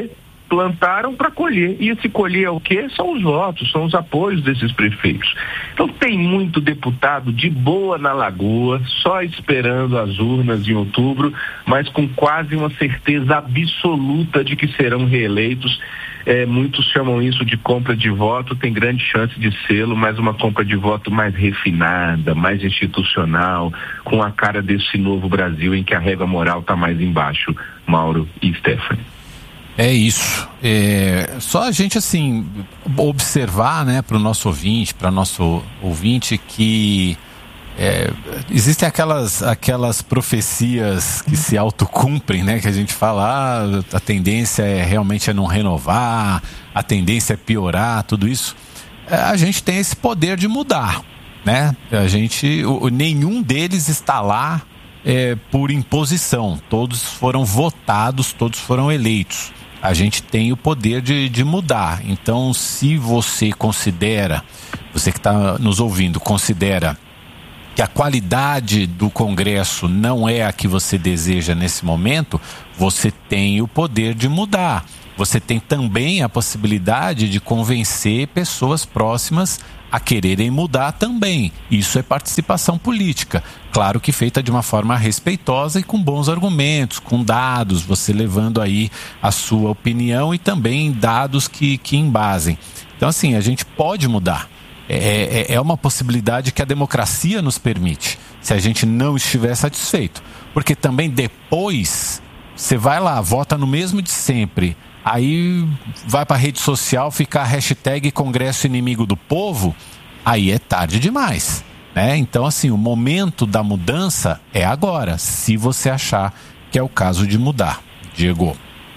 plantaram para colher. E esse colher é o quê? São os votos, são os apoios desses prefeitos. Então tem muito deputado de boa na Lagoa, só esperando as urnas em outubro, mas com quase uma certeza absoluta de que serão reeleitos. É, muitos chamam isso de compra de voto, tem grande chance de sê-lo, mas uma compra de voto mais refinada, mais institucional, com a cara desse novo Brasil em que a régua moral está mais embaixo, Mauro e Stephanie. É isso. É, só a gente, assim, observar, né, para o nosso ouvinte, para nosso ouvinte, que é, existem aquelas, aquelas profecias que se autocumprem, né, que a gente fala, ah, a tendência é realmente é não renovar, a tendência é piorar, tudo isso. É, a gente tem esse poder de mudar, né? A gente, o, nenhum deles está lá é, por imposição. Todos foram votados, todos foram eleitos. A gente tem o poder de, de mudar. Então, se você considera, você que está nos ouvindo, considera que a qualidade do Congresso não é a que você deseja nesse momento, você tem o poder de mudar. Você tem também a possibilidade de convencer pessoas próximas a quererem mudar também. Isso é participação política. Claro que feita de uma forma respeitosa e com bons argumentos, com dados, você levando aí a sua opinião e também dados que, que embasem. Então, assim, a gente pode mudar. É, é, é uma possibilidade que a democracia nos permite, se a gente não estiver satisfeito. Porque também depois, você vai lá, vota no mesmo de sempre, aí vai para a rede social ficar hashtag Congresso Inimigo do Povo, aí é tarde demais, né? Então, assim, o momento da mudança é agora, se você achar que é o caso de mudar. Diego.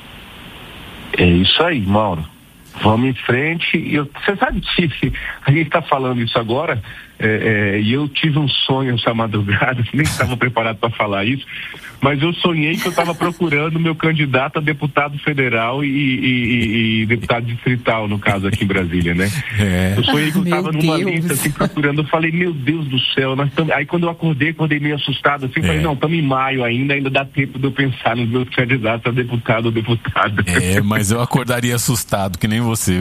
É isso aí, Mauro. Vamos em frente. Eu, você sabe que a gente está falando isso agora, é, é, e eu tive um sonho essa madrugada, nem estava preparado para falar isso, mas eu sonhei que eu estava procurando meu candidato a deputado federal e, e, e, e deputado distrital, no caso aqui em Brasília, né? É. Eu sonhei que eu estava numa lista assim procurando, eu falei, meu Deus do céu, nós tam... aí quando eu acordei, acordei meio assustado assim, é. falei, não, estamos em maio ainda, ainda dá tempo de eu pensar nos meus candidatos a deputado ou deputada. É, mas eu acordaria assustado, que nem você.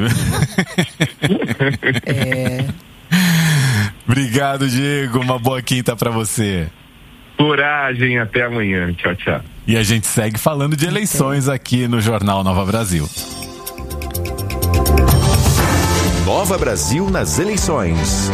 É. Obrigado, Diego, uma boa quinta pra você. Coragem, até amanhã. Tchau, tchau. E a gente segue falando de eleições aqui no Jornal Nova Brasil. Nova Brasil nas eleições.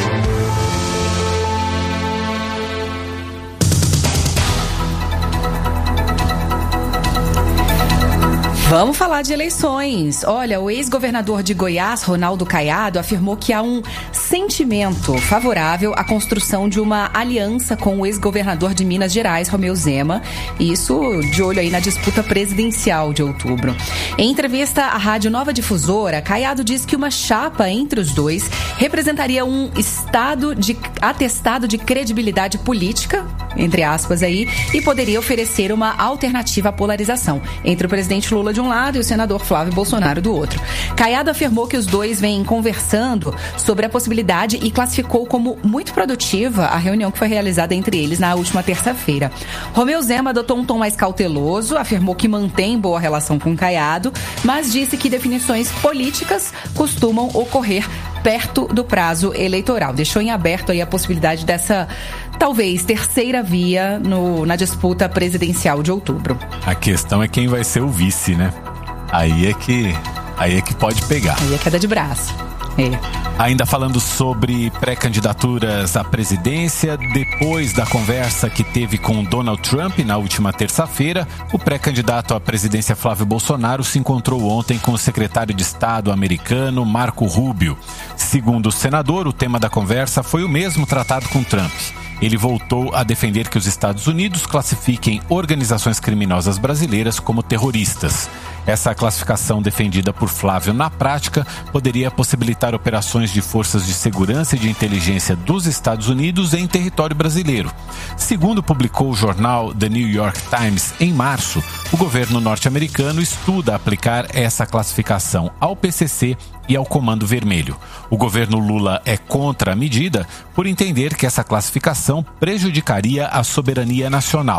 Vamos falar de eleições. Olha, o ex-governador de Goiás, Ronaldo Caiado, afirmou que há um sentimento favorável à construção de uma aliança com o ex-governador de Minas Gerais, Romeu Zema. Isso de olho aí na disputa presidencial de outubro. Em entrevista à Rádio Nova Difusora, Caiado diz que uma chapa entre os dois representaria um estado de atestado de credibilidade política, entre aspas aí, e poderia oferecer uma alternativa à polarização entre o presidente Lula de um lado e o senador Flávio Bolsonaro do outro. Caiado afirmou que os dois vêm conversando sobre a possibilidade e classificou como muito produtiva a reunião que foi realizada entre eles na última terça-feira. Romeu Zema adotou um tom mais cauteloso, afirmou que mantém boa relação com Caiado, mas disse que definições políticas costumam ocorrer perto do prazo eleitoral. Deixou em aberto aí a possibilidade dessa, talvez, terceira via no, na disputa presidencial de outubro. A questão é quem vai ser o vice, né? Aí é que, aí é que pode pegar. Aí é queda de braço. É. Ainda falando sobre pré-candidaturas à presidência, depois da conversa que teve com Donald Trump na última terça-feira, o pré-candidato à presidência Flávio Bolsonaro se encontrou ontem com o secretário de Estado americano Marco Rubio. Segundo o senador, o tema da conversa foi o mesmo tratado com Trump. Ele voltou a defender que os Estados Unidos classifiquem organizações criminosas brasileiras como terroristas. Essa classificação defendida por Flávio na prática poderia possibilitar operações de forças de segurança e de inteligência dos Estados Unidos em território brasileiro. Segundo publicou o jornal The New York Times em março, o governo norte-americano estuda aplicar essa classificação ao P C C e ao Comando Vermelho. O governo Lula é contra a medida por entender que essa classificação prejudicaria a soberania nacional.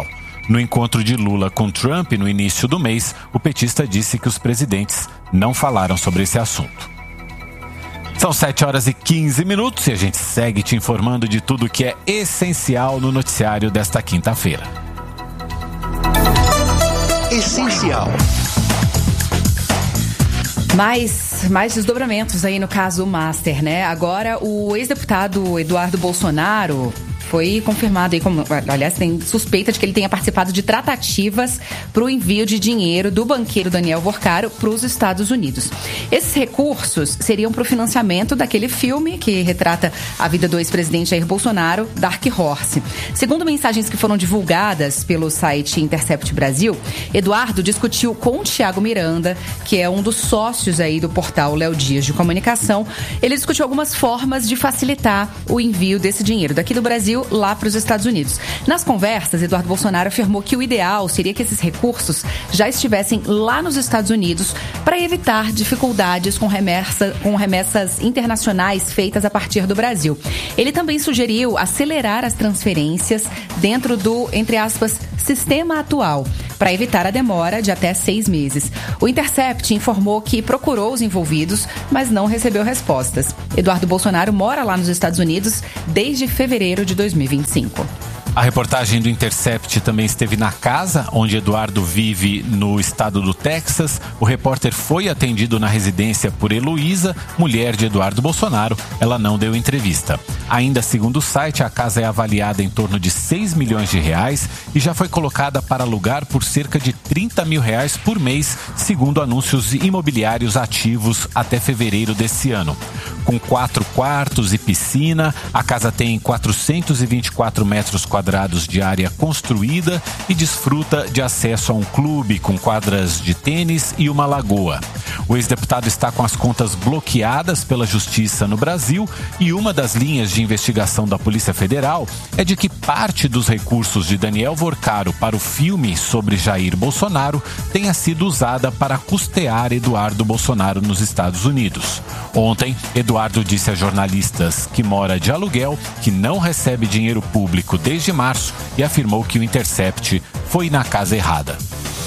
No encontro de Lula com Trump no início do mês, o petista disse que os presidentes não falaram sobre esse assunto. São sete horas e quinze minutos e a gente segue te informando de tudo que é essencial no noticiário desta quinta-feira. Essencial. Mais, mais desdobramentos aí no caso Master, né? Agora o ex-deputado Eduardo Bolsonaro foi confirmado aí, como, aliás, tem suspeita de que ele tenha participado de tratativas para o envio de dinheiro do banqueiro Daniel Vorcaro para os Estados Unidos. Esses recursos seriam para o financiamento daquele filme que retrata a vida do ex-presidente Jair Bolsonaro, Dark Horse. Segundo mensagens que foram divulgadas pelo site Intercept Brasil, Eduardo discutiu com o Thiago Miranda, que é um dos sócios aí do portal Léo Dias de Comunicação. Ele discutiu algumas formas de facilitar o envio desse dinheiro daqui do Brasil lá para os Estados Unidos. Nas conversas, Eduardo Bolsonaro afirmou que o ideal seria que esses recursos já estivessem lá nos Estados Unidos para evitar dificuldades com, remessa, com remessas internacionais feitas a partir do Brasil. Ele também sugeriu acelerar as transferências dentro do, entre aspas, sistema atual, para evitar a demora de até seis meses. O Intercept informou que procurou os envolvidos, mas não recebeu respostas. Eduardo Bolsonaro mora lá nos Estados Unidos desde fevereiro de dois mil e vinte e cinco. A reportagem do Intercept também esteve na casa onde Eduardo vive no estado do Texas. O repórter foi atendido na residência por Heloísa, mulher de Eduardo Bolsonaro. Ela não deu entrevista. Ainda segundo o site, a casa é avaliada em torno de seis milhões de reais e já foi colocada para alugar por cerca de trinta mil reais por mês, segundo anúncios imobiliários ativos até fevereiro desse ano. Com quatro quartos e piscina, a casa tem quatrocentos e vinte e quatro metros quadrados de área construída e desfruta de acesso a um clube com quadras de tênis e uma lagoa. O ex-deputado está com as contas bloqueadas pela Justiça no Brasil e uma das linhas de investigação da Polícia Federal é de que parte dos recursos de Daniel Vorcaro para o filme sobre Jair Bolsonaro tenha sido usada para custear Eduardo Bolsonaro nos Estados Unidos. Ontem, Eduardo disse a jornalistas que mora de aluguel, que não recebe dinheiro público desde março e afirmou que o Intercept foi na casa errada.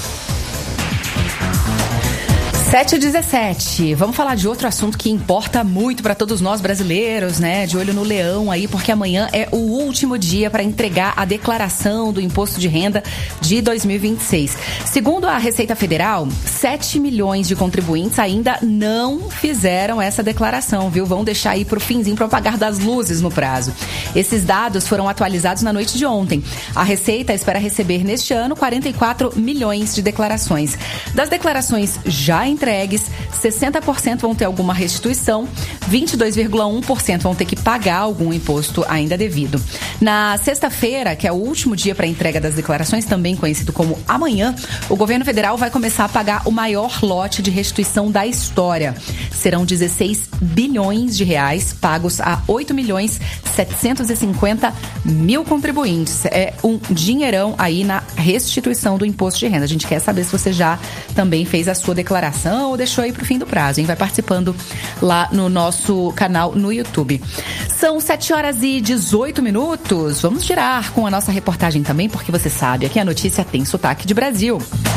sete e dezessete. Vamos falar de outro assunto que importa muito para todos nós brasileiros, né? De olho no leão aí, porque amanhã é o último dia para entregar a declaração do Imposto de Renda de dois mil e vinte e seis. Segundo a Receita Federal, sete milhões de contribuintes ainda não fizeram essa declaração, viu? Vão deixar aí pro finzinho, para apagar das luzes no prazo. Esses dados foram atualizados na noite de ontem. A Receita espera receber neste ano quarenta e quatro milhões de declarações. Das declarações já entregues, sessenta por cento vão ter alguma restituição, vinte e dois vírgula um por cento vão ter que pagar algum imposto ainda devido. Na sexta-feira, que é o último dia para a entrega das declarações, também conhecido como amanhã, o governo federal vai começar a pagar o maior lote de restituição da história. Serão dezesseis bilhões de reais pagos a oito milhões setecentos e cinquenta mil contribuintes. É um dinheirão aí na restituição do imposto de renda. A gente quer saber se você já também fez a sua declaração ou deixou aí para o fim do prazo, hein? Vai participando lá no nosso canal no YouTube. São sete horas e dezoito minutos. Vamos girar com a nossa reportagem também, porque você sabe, aqui a notícia tem sotaque de Brasil.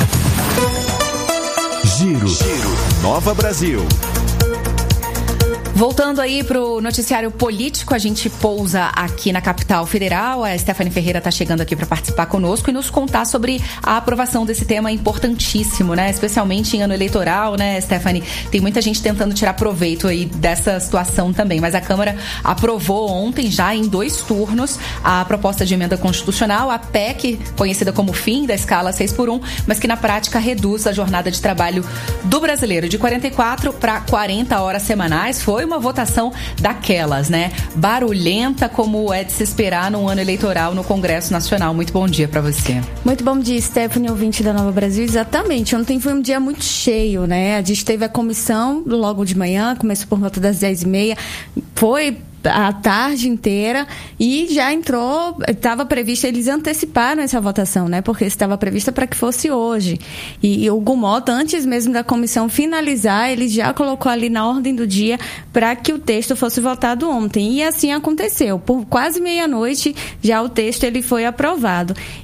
Giro. Giro. Nova Brasil. Voltando aí pro noticiário político, a gente pousa aqui na capital federal. A Stephanie Ferreira está chegando aqui para participar conosco e nos contar sobre a aprovação desse tema importantíssimo, né? Especialmente em ano eleitoral, né, Stephanie? Tem muita gente tentando tirar proveito aí dessa situação também, mas a Câmara aprovou ontem, já em dois turnos, a proposta de emenda constitucional, a P E C, conhecida como fim da escala seis por um, mas que na prática reduz a jornada de trabalho do brasileiro de quarenta e quatro para quarenta horas semanais. Foi uma votação daquelas, né? Barulhenta, como é de se esperar num ano eleitoral no Congresso Nacional. Muito bom dia para você. Muito bom dia, Stephanie, ouvinte da Nova Brasil. Exatamente, ontem foi um dia muito cheio, né? A gente teve a comissão logo de manhã, começou por volta das dez e meia, foi a tarde inteira e já entrou, estava prevista, eles anteciparam essa votação, né? Porque estava prevista para que fosse hoje. E, e o Gumota, antes mesmo da comissão finalizar, ele já colocou ali na ordem do dia para que o texto fosse votado ontem. E assim aconteceu. Por quase meia-noite já o texto ele foi aprovado.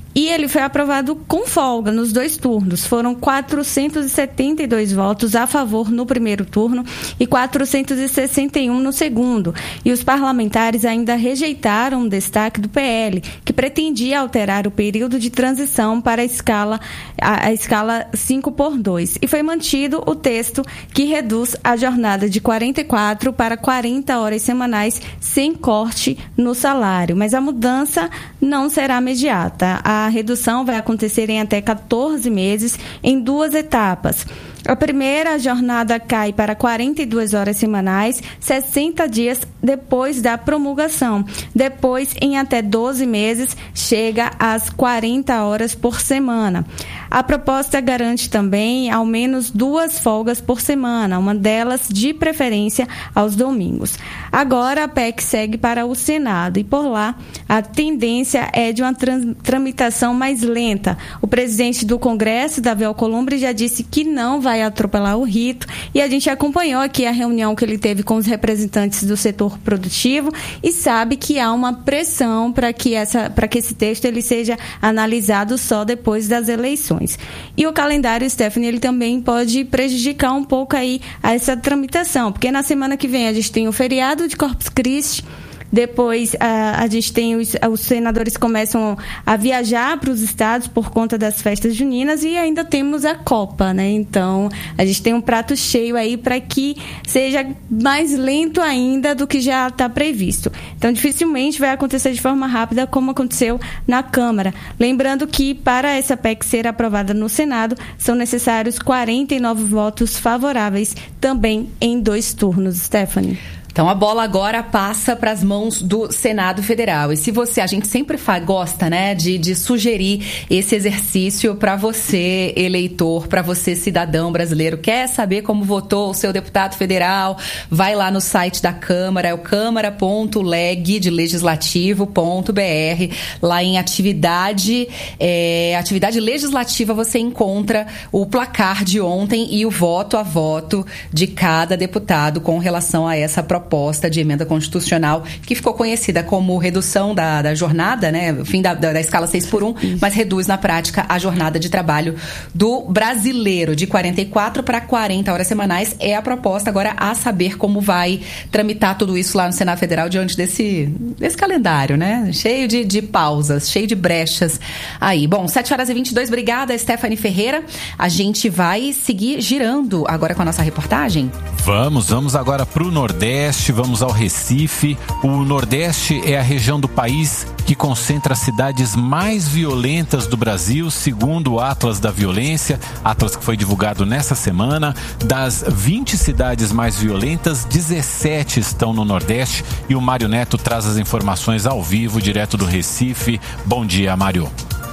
e ele foi aprovado com folga nos dois turnos. Foram quatrocentos e setenta e dois votos a favor no primeiro turno e quatrocentos e sessenta e um no segundo. E os parlamentares ainda rejeitaram o destaque do P L, que pretendia alterar o período de transição para a escala, a, a escala cinco por dois. E foi mantido o texto que reduz a jornada de quarenta e quatro para quarenta horas semanais sem corte no salário. Mas a mudança não será imediata. A redução vai acontecer em até quatorze meses, em duas etapas. A primeira jornada cai para quarenta e duas horas semanais, sessenta dias depois da promulgação. Depois, em até doze meses, chega às quarenta horas por semana. A proposta garante também ao menos duas folgas por semana, uma delas de preferência aos domingos. Agora a P E C segue para o Senado e por lá a tendência é de uma tram- tramitação mais lenta. O presidente do Congresso, Davi Alcolumbre, já disse que não vai atropelar o rito e a gente acompanhou aqui a reunião que ele teve com os representantes do setor produtivo e sabe que há uma pressão para que, essa, para que esse texto ele seja analisado só depois das eleições. E o calendário, Stephanie, ele também pode prejudicar um pouco aí essa tramitação, porque na semana que vem a gente tem o feriado de Corpus Christi. Depois, a, a gente tem os, os senadores começam a viajar para os estados por conta das festas juninas e ainda temos a Copa, né? Então, a gente tem um prato cheio aí para que seja mais lento ainda do que já está previsto. Então, dificilmente vai acontecer de forma rápida como aconteceu na Câmara. Lembrando que, para essa P E C ser aprovada no Senado, são necessários quarenta e nove votos favoráveis, também em dois turnos, Stephanie. Então a bola agora passa para as mãos do Senado Federal. E se você, a gente sempre fa- gosta, né, de, de sugerir esse exercício para você, eleitor, para você, cidadão brasileiro. Quer saber como votou o seu deputado federal? Vai lá no site da Câmara, é o câmara ponto leg de legislativo ponto b r. Lá em atividade, é, atividade legislativa, você encontra o placar de ontem e o voto a voto de cada deputado com relação a essa proposta. proposta de emenda constitucional que ficou conhecida como redução da, da jornada, né, fim da, da, da escala seis por um, mas reduz na prática a jornada de trabalho do brasileiro de quarenta e quatro para quarenta horas semanais. É a proposta. Agora, a saber como vai tramitar tudo isso lá no Senado Federal diante desse, desse calendário, né, cheio de, de pausas, cheio de brechas aí. Bom, sete horas e vinte e dois, obrigada, Stephanie Ferreira. A gente vai seguir girando agora com a nossa reportagem. Vamos, vamos agora para o Nordeste. Vamos ao Recife. O Nordeste é a região do país que concentra as cidades mais violentas do Brasil, segundo o Atlas da Violência, Atlas que foi divulgado nessa semana. Das vinte cidades mais violentas, dezessete estão no Nordeste e o Mário Neto traz as informações ao vivo, direto do Recife. Bom dia, Mário.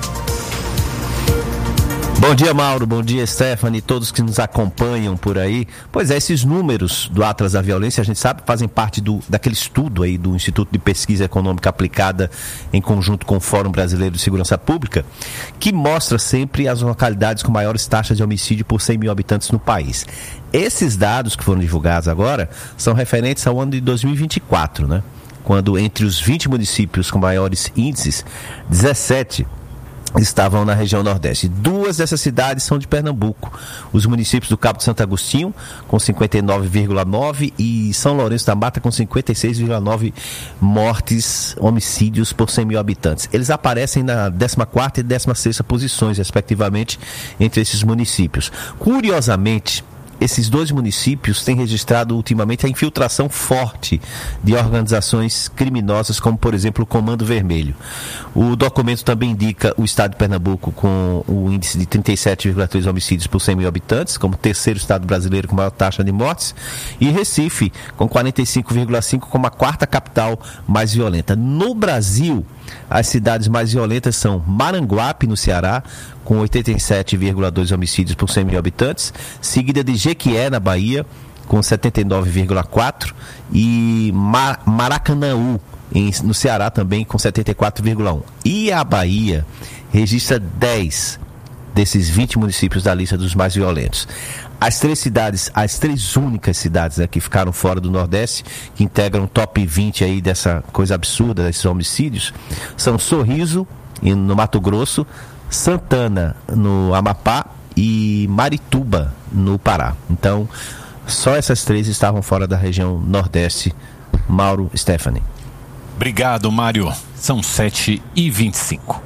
Bom dia, Mauro. Bom dia, Stephanie, todos que nos acompanham por aí. Pois é, esses números do Atlas da Violência, a gente sabe, fazem parte do, daquele estudo aí do Instituto de Pesquisa Econômica Aplicada em conjunto com o Fórum Brasileiro de Segurança Pública, que mostra sempre as localidades com maiores taxas de homicídio por cem mil habitantes no país. Esses dados que foram divulgados agora são referentes ao ano de dois mil e vinte e quatro, né? Quando entre os vinte municípios com maiores índices, dezessete estavam na região Nordeste. Duas dessas cidades são de Pernambuco. Os municípios do Cabo de Santo Agostinho, com cinquenta e nove vírgula nove, e São Lourenço da Mata, com cinquenta e seis vírgula nove mortes, homicídios por cem mil habitantes. Eles aparecem na décima quarta e décima sexta posições, respectivamente, entre esses municípios. Curiosamente, esses dois municípios têm registrado ultimamente a infiltração forte de organizações criminosas, como, por exemplo, o Comando Vermelho. O documento também indica o estado de Pernambuco com o índice de trinta e sete vírgula três homicídios por cem mil habitantes, como terceiro estado brasileiro com maior taxa de mortes, e Recife com quarenta e cinco vírgula cinco como a quarta capital mais violenta. No Brasil, as cidades mais violentas são Maranguape, no Ceará, com oitenta e sete vírgula dois homicídios por cem mil habitantes, seguida de Jequié, na Bahia, com setenta e nove vírgula quatro, e Mar- Maracanaú, em, no Ceará, também com setenta e quatro vírgula um. E a Bahia registra dez desses vinte municípios da lista dos mais violentos. As três cidades, as três únicas cidades, né, que ficaram fora do Nordeste, que integram o top vinte aí dessa coisa absurda, desses homicídios, são Sorriso, no Mato Grosso, Santana, no Amapá e Marituba, no Pará. Então, só essas três estavam fora da região Nordeste. Mauro, Stephanie. Obrigado, Mário. São sete e vinte e cinco.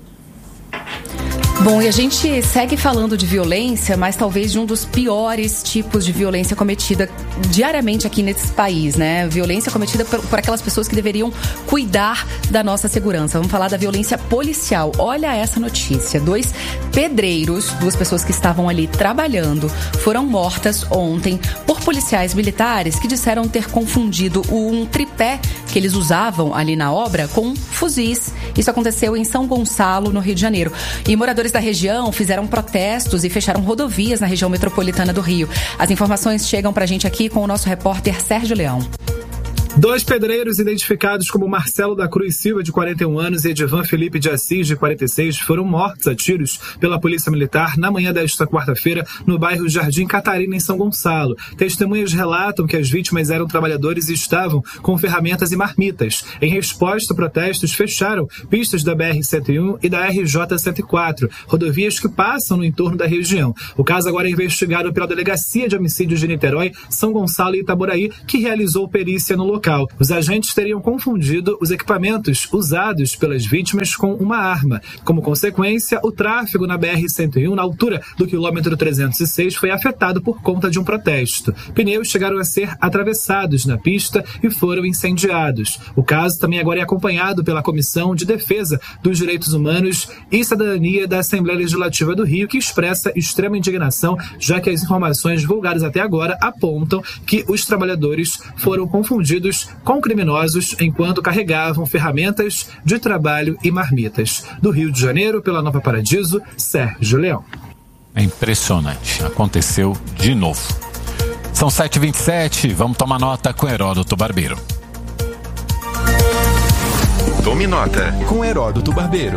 Bom, e a gente segue falando de violência, mas talvez de um dos piores tipos de violência cometida diariamente aqui nesse país, né? Violência cometida por, por aquelas pessoas que deveriam cuidar da nossa segurança. Vamos falar da violência policial. Olha essa notícia. Dois pedreiros, duas pessoas que estavam ali trabalhando, foram mortas ontem por policiais militares que disseram ter confundido um tripé que eles usavam ali na obra com fuzis. Isso aconteceu em São Gonçalo, no Rio de Janeiro. E moradores da região fizeram protestos e fecharam rodovias na região metropolitana do Rio. As informações chegam pra gente aqui com o nosso repórter Sérgio Leão. Dois pedreiros identificados como Marcelo da Cruz Silva, de quarenta e um anos, e Edivan Felipe de Assis, de quarenta e seis, foram mortos a tiros pela Polícia Militar na manhã desta quarta-feira no bairro Jardim Catarina, em São Gonçalo. Testemunhas relatam que as vítimas eram trabalhadores e estavam com ferramentas e marmitas. Em resposta, protestos fecharam pistas da B R cento e um e da R J cento e quatro, rodovias que passam no entorno da região. O caso agora é investigado pela Delegacia de Homicídios de Niterói, São Gonçalo e Itaboraí, que realizou perícia no local. Os agentes teriam confundido os equipamentos usados pelas vítimas com uma arma. Como consequência, o tráfego na B R cento e um, na altura do quilômetro trezentos e seis, foi afetado por conta de um protesto. Pneus chegaram a ser atravessados na pista e foram incendiados. O caso também agora é acompanhado pela Comissão de Defesa dos Direitos Humanos e Cidadania da Assembleia Legislativa do Rio, que expressa extrema indignação, já que as informações divulgadas até agora apontam que os trabalhadores foram confundidos com criminosos enquanto carregavam ferramentas de trabalho e marmitas. Do Rio de Janeiro, pela Nova Paradiso, Sérgio Leão. É impressionante. Aconteceu de novo. São sete e vinte e sete. Vamos tomar nota com Heródoto Barbeiro. Tome nota com Heródoto Barbeiro.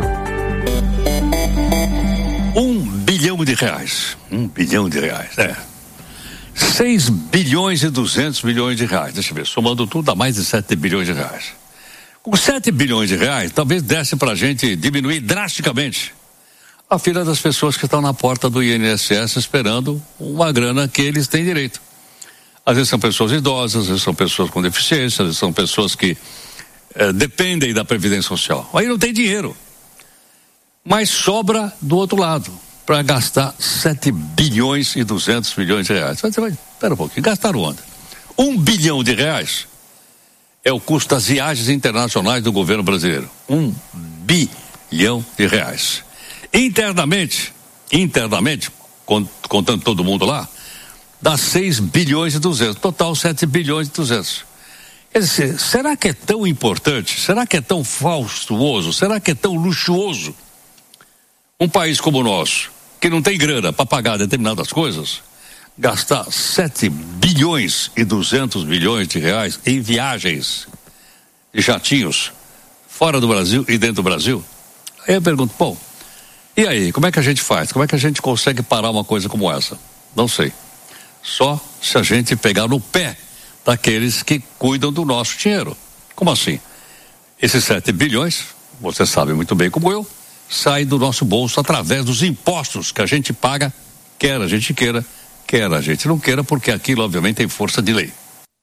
Um bilhão de reais. Um bilhão de reais, é. seis bilhões e duzentos milhões de reais. Deixa eu ver, somando tudo dá mais de sete bilhões de reais. Com sete bilhões de reais, talvez desse pra gente diminuir drasticamente a fila das pessoas que estão na porta do I N S S esperando uma grana que eles têm direito. Às vezes são pessoas idosas, às vezes são pessoas com deficiência, às vezes são pessoas que eh, dependem da Previdência Social. Aí não tem dinheiro. Mas sobra do outro lado para gastar sete bilhões e duzentos milhões de reais. Você vai, espera um pouquinho, gastaram onde? Um bilhão de reais é o custo das viagens internacionais do governo brasileiro. Um bilhão de reais. Internamente, internamente, contando todo mundo lá, dá seis bilhões e duzentos. Total sete bilhões e duzentos. Quer dizer, será que é tão importante? Será que é tão faustuoso? Será que é tão luxuoso? Um país como o nosso, que não tem grana para pagar determinadas coisas, gastar sete bilhões e duzentos milhões de reais em viagens de jatinhos fora do Brasil e dentro do Brasil? Aí eu pergunto, pô, e aí, como é que a gente faz? Como é que a gente consegue parar uma coisa como essa? Não sei. Só se a gente pegar no pé daqueles que cuidam do nosso dinheiro. Como assim? Esses sete bilhões, você sabe muito bem como eu, sai do nosso bolso através dos impostos que a gente paga, quer a gente queira, quer a gente não queira, porque aquilo obviamente tem força de lei.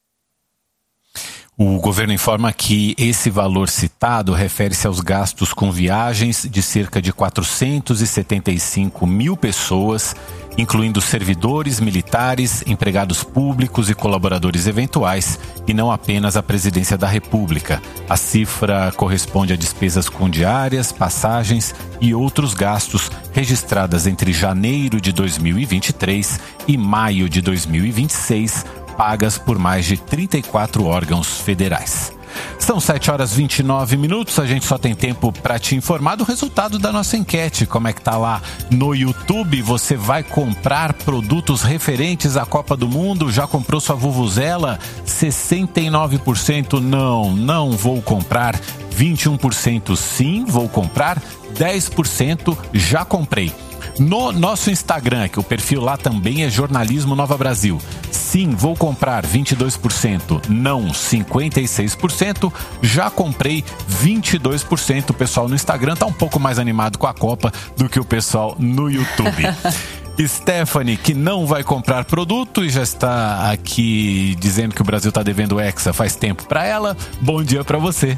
O governo informa que esse valor citado refere-se aos gastos com viagens de cerca de quatrocentos e setenta e cinco mil pessoas, incluindo servidores militares, empregados públicos e colaboradores eventuais, e não apenas a Presidência da República. A cifra corresponde a despesas com diárias, passagens e outros gastos registradas entre janeiro de dois mil e vinte e três e maio de dois mil e vinte e seis, pagas por mais de trinta e quatro órgãos federais. São sete horas e vinte e nove minutos, a gente só tem tempo para te informar do resultado da nossa enquete. Como é que tá lá no YouTube? Você vai comprar produtos referentes à Copa do Mundo? Já comprou sua vuvuzela? sessenta e nove por cento não, não vou comprar. vinte e um por cento sim, vou comprar. dez por cento já comprei. No nosso Instagram, que o perfil lá também é Jornalismo Nova Brasil. Sim, vou comprar vinte e dois por cento, não cinquenta e seis por cento, já comprei vinte e dois por cento. O pessoal no Instagram tá um pouco mais animado com a Copa do que o pessoal no YouTube. Stephanie, que não vai comprar produto e já está aqui dizendo que o Brasil está devendo Hexa faz tempo para ela. Bom dia para você.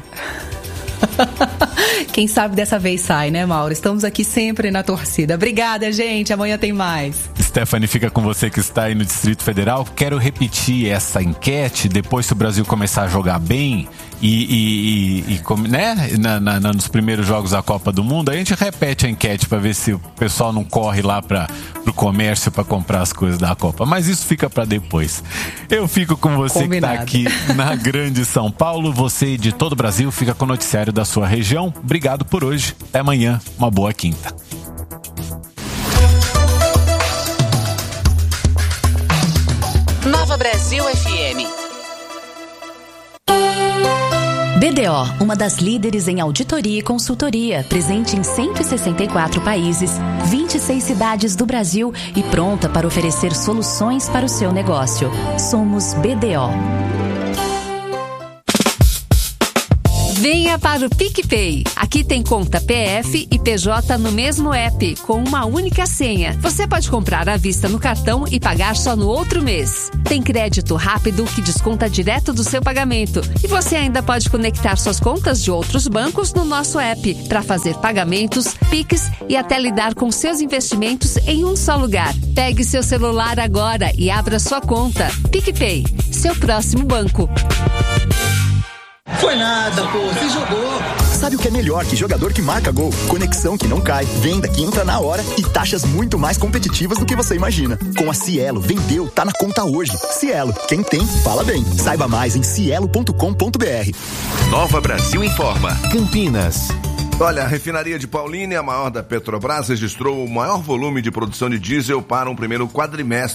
Quem sabe dessa vez sai, né, Mauro? Estamos aqui sempre na torcida. Obrigada, gente. Amanhã tem mais. Stephanie, fica com você que está aí no Distrito Federal. Quero repetir essa enquete depois, se o Brasil começar a jogar bem e, e, e, e né, na, na, nos primeiros jogos da Copa do Mundo, a gente repete a enquete para ver se o pessoal não corre lá para o comércio para comprar as coisas da Copa. Mas isso fica para depois. Eu fico com você. Combinado. Que está aqui na Grande São Paulo. Você de todo o Brasil fica com o noticiário da sua região. Obrigado por hoje. Até amanhã. Uma boa quinta. Nova Brasil F M. B D O, uma das líderes em auditoria e consultoria, presente em cento e sessenta e quatro países, vinte e seis cidades do Brasil e pronta para oferecer soluções para o seu negócio. Somos B D O. Venha para o PicPay. Aqui tem conta P F e P J no mesmo app, com uma única senha. Você pode comprar à vista no cartão e pagar só no outro mês. Tem crédito rápido que desconta direto do seu pagamento. E você ainda pode conectar suas contas de outros bancos no nosso app para fazer pagamentos, Pix e até lidar com seus investimentos em um só lugar. Pegue seu celular agora e abra sua conta. PicPay, seu próximo banco. Foi nada, pô, você jogou. Sabe o que é melhor que jogador que marca gol? Conexão que não cai, venda que entra na hora e taxas muito mais competitivas do que você imagina. Com a Cielo, vendeu, tá na conta hoje. Cielo, quem tem, fala bem. Saiba mais em cielo ponto com ponto b r. Nova Brasil informa. Campinas. Olha, a refinaria de Paulínia, a maior da Petrobras, registrou o maior volume de produção de diesel para um primeiro quadrimestre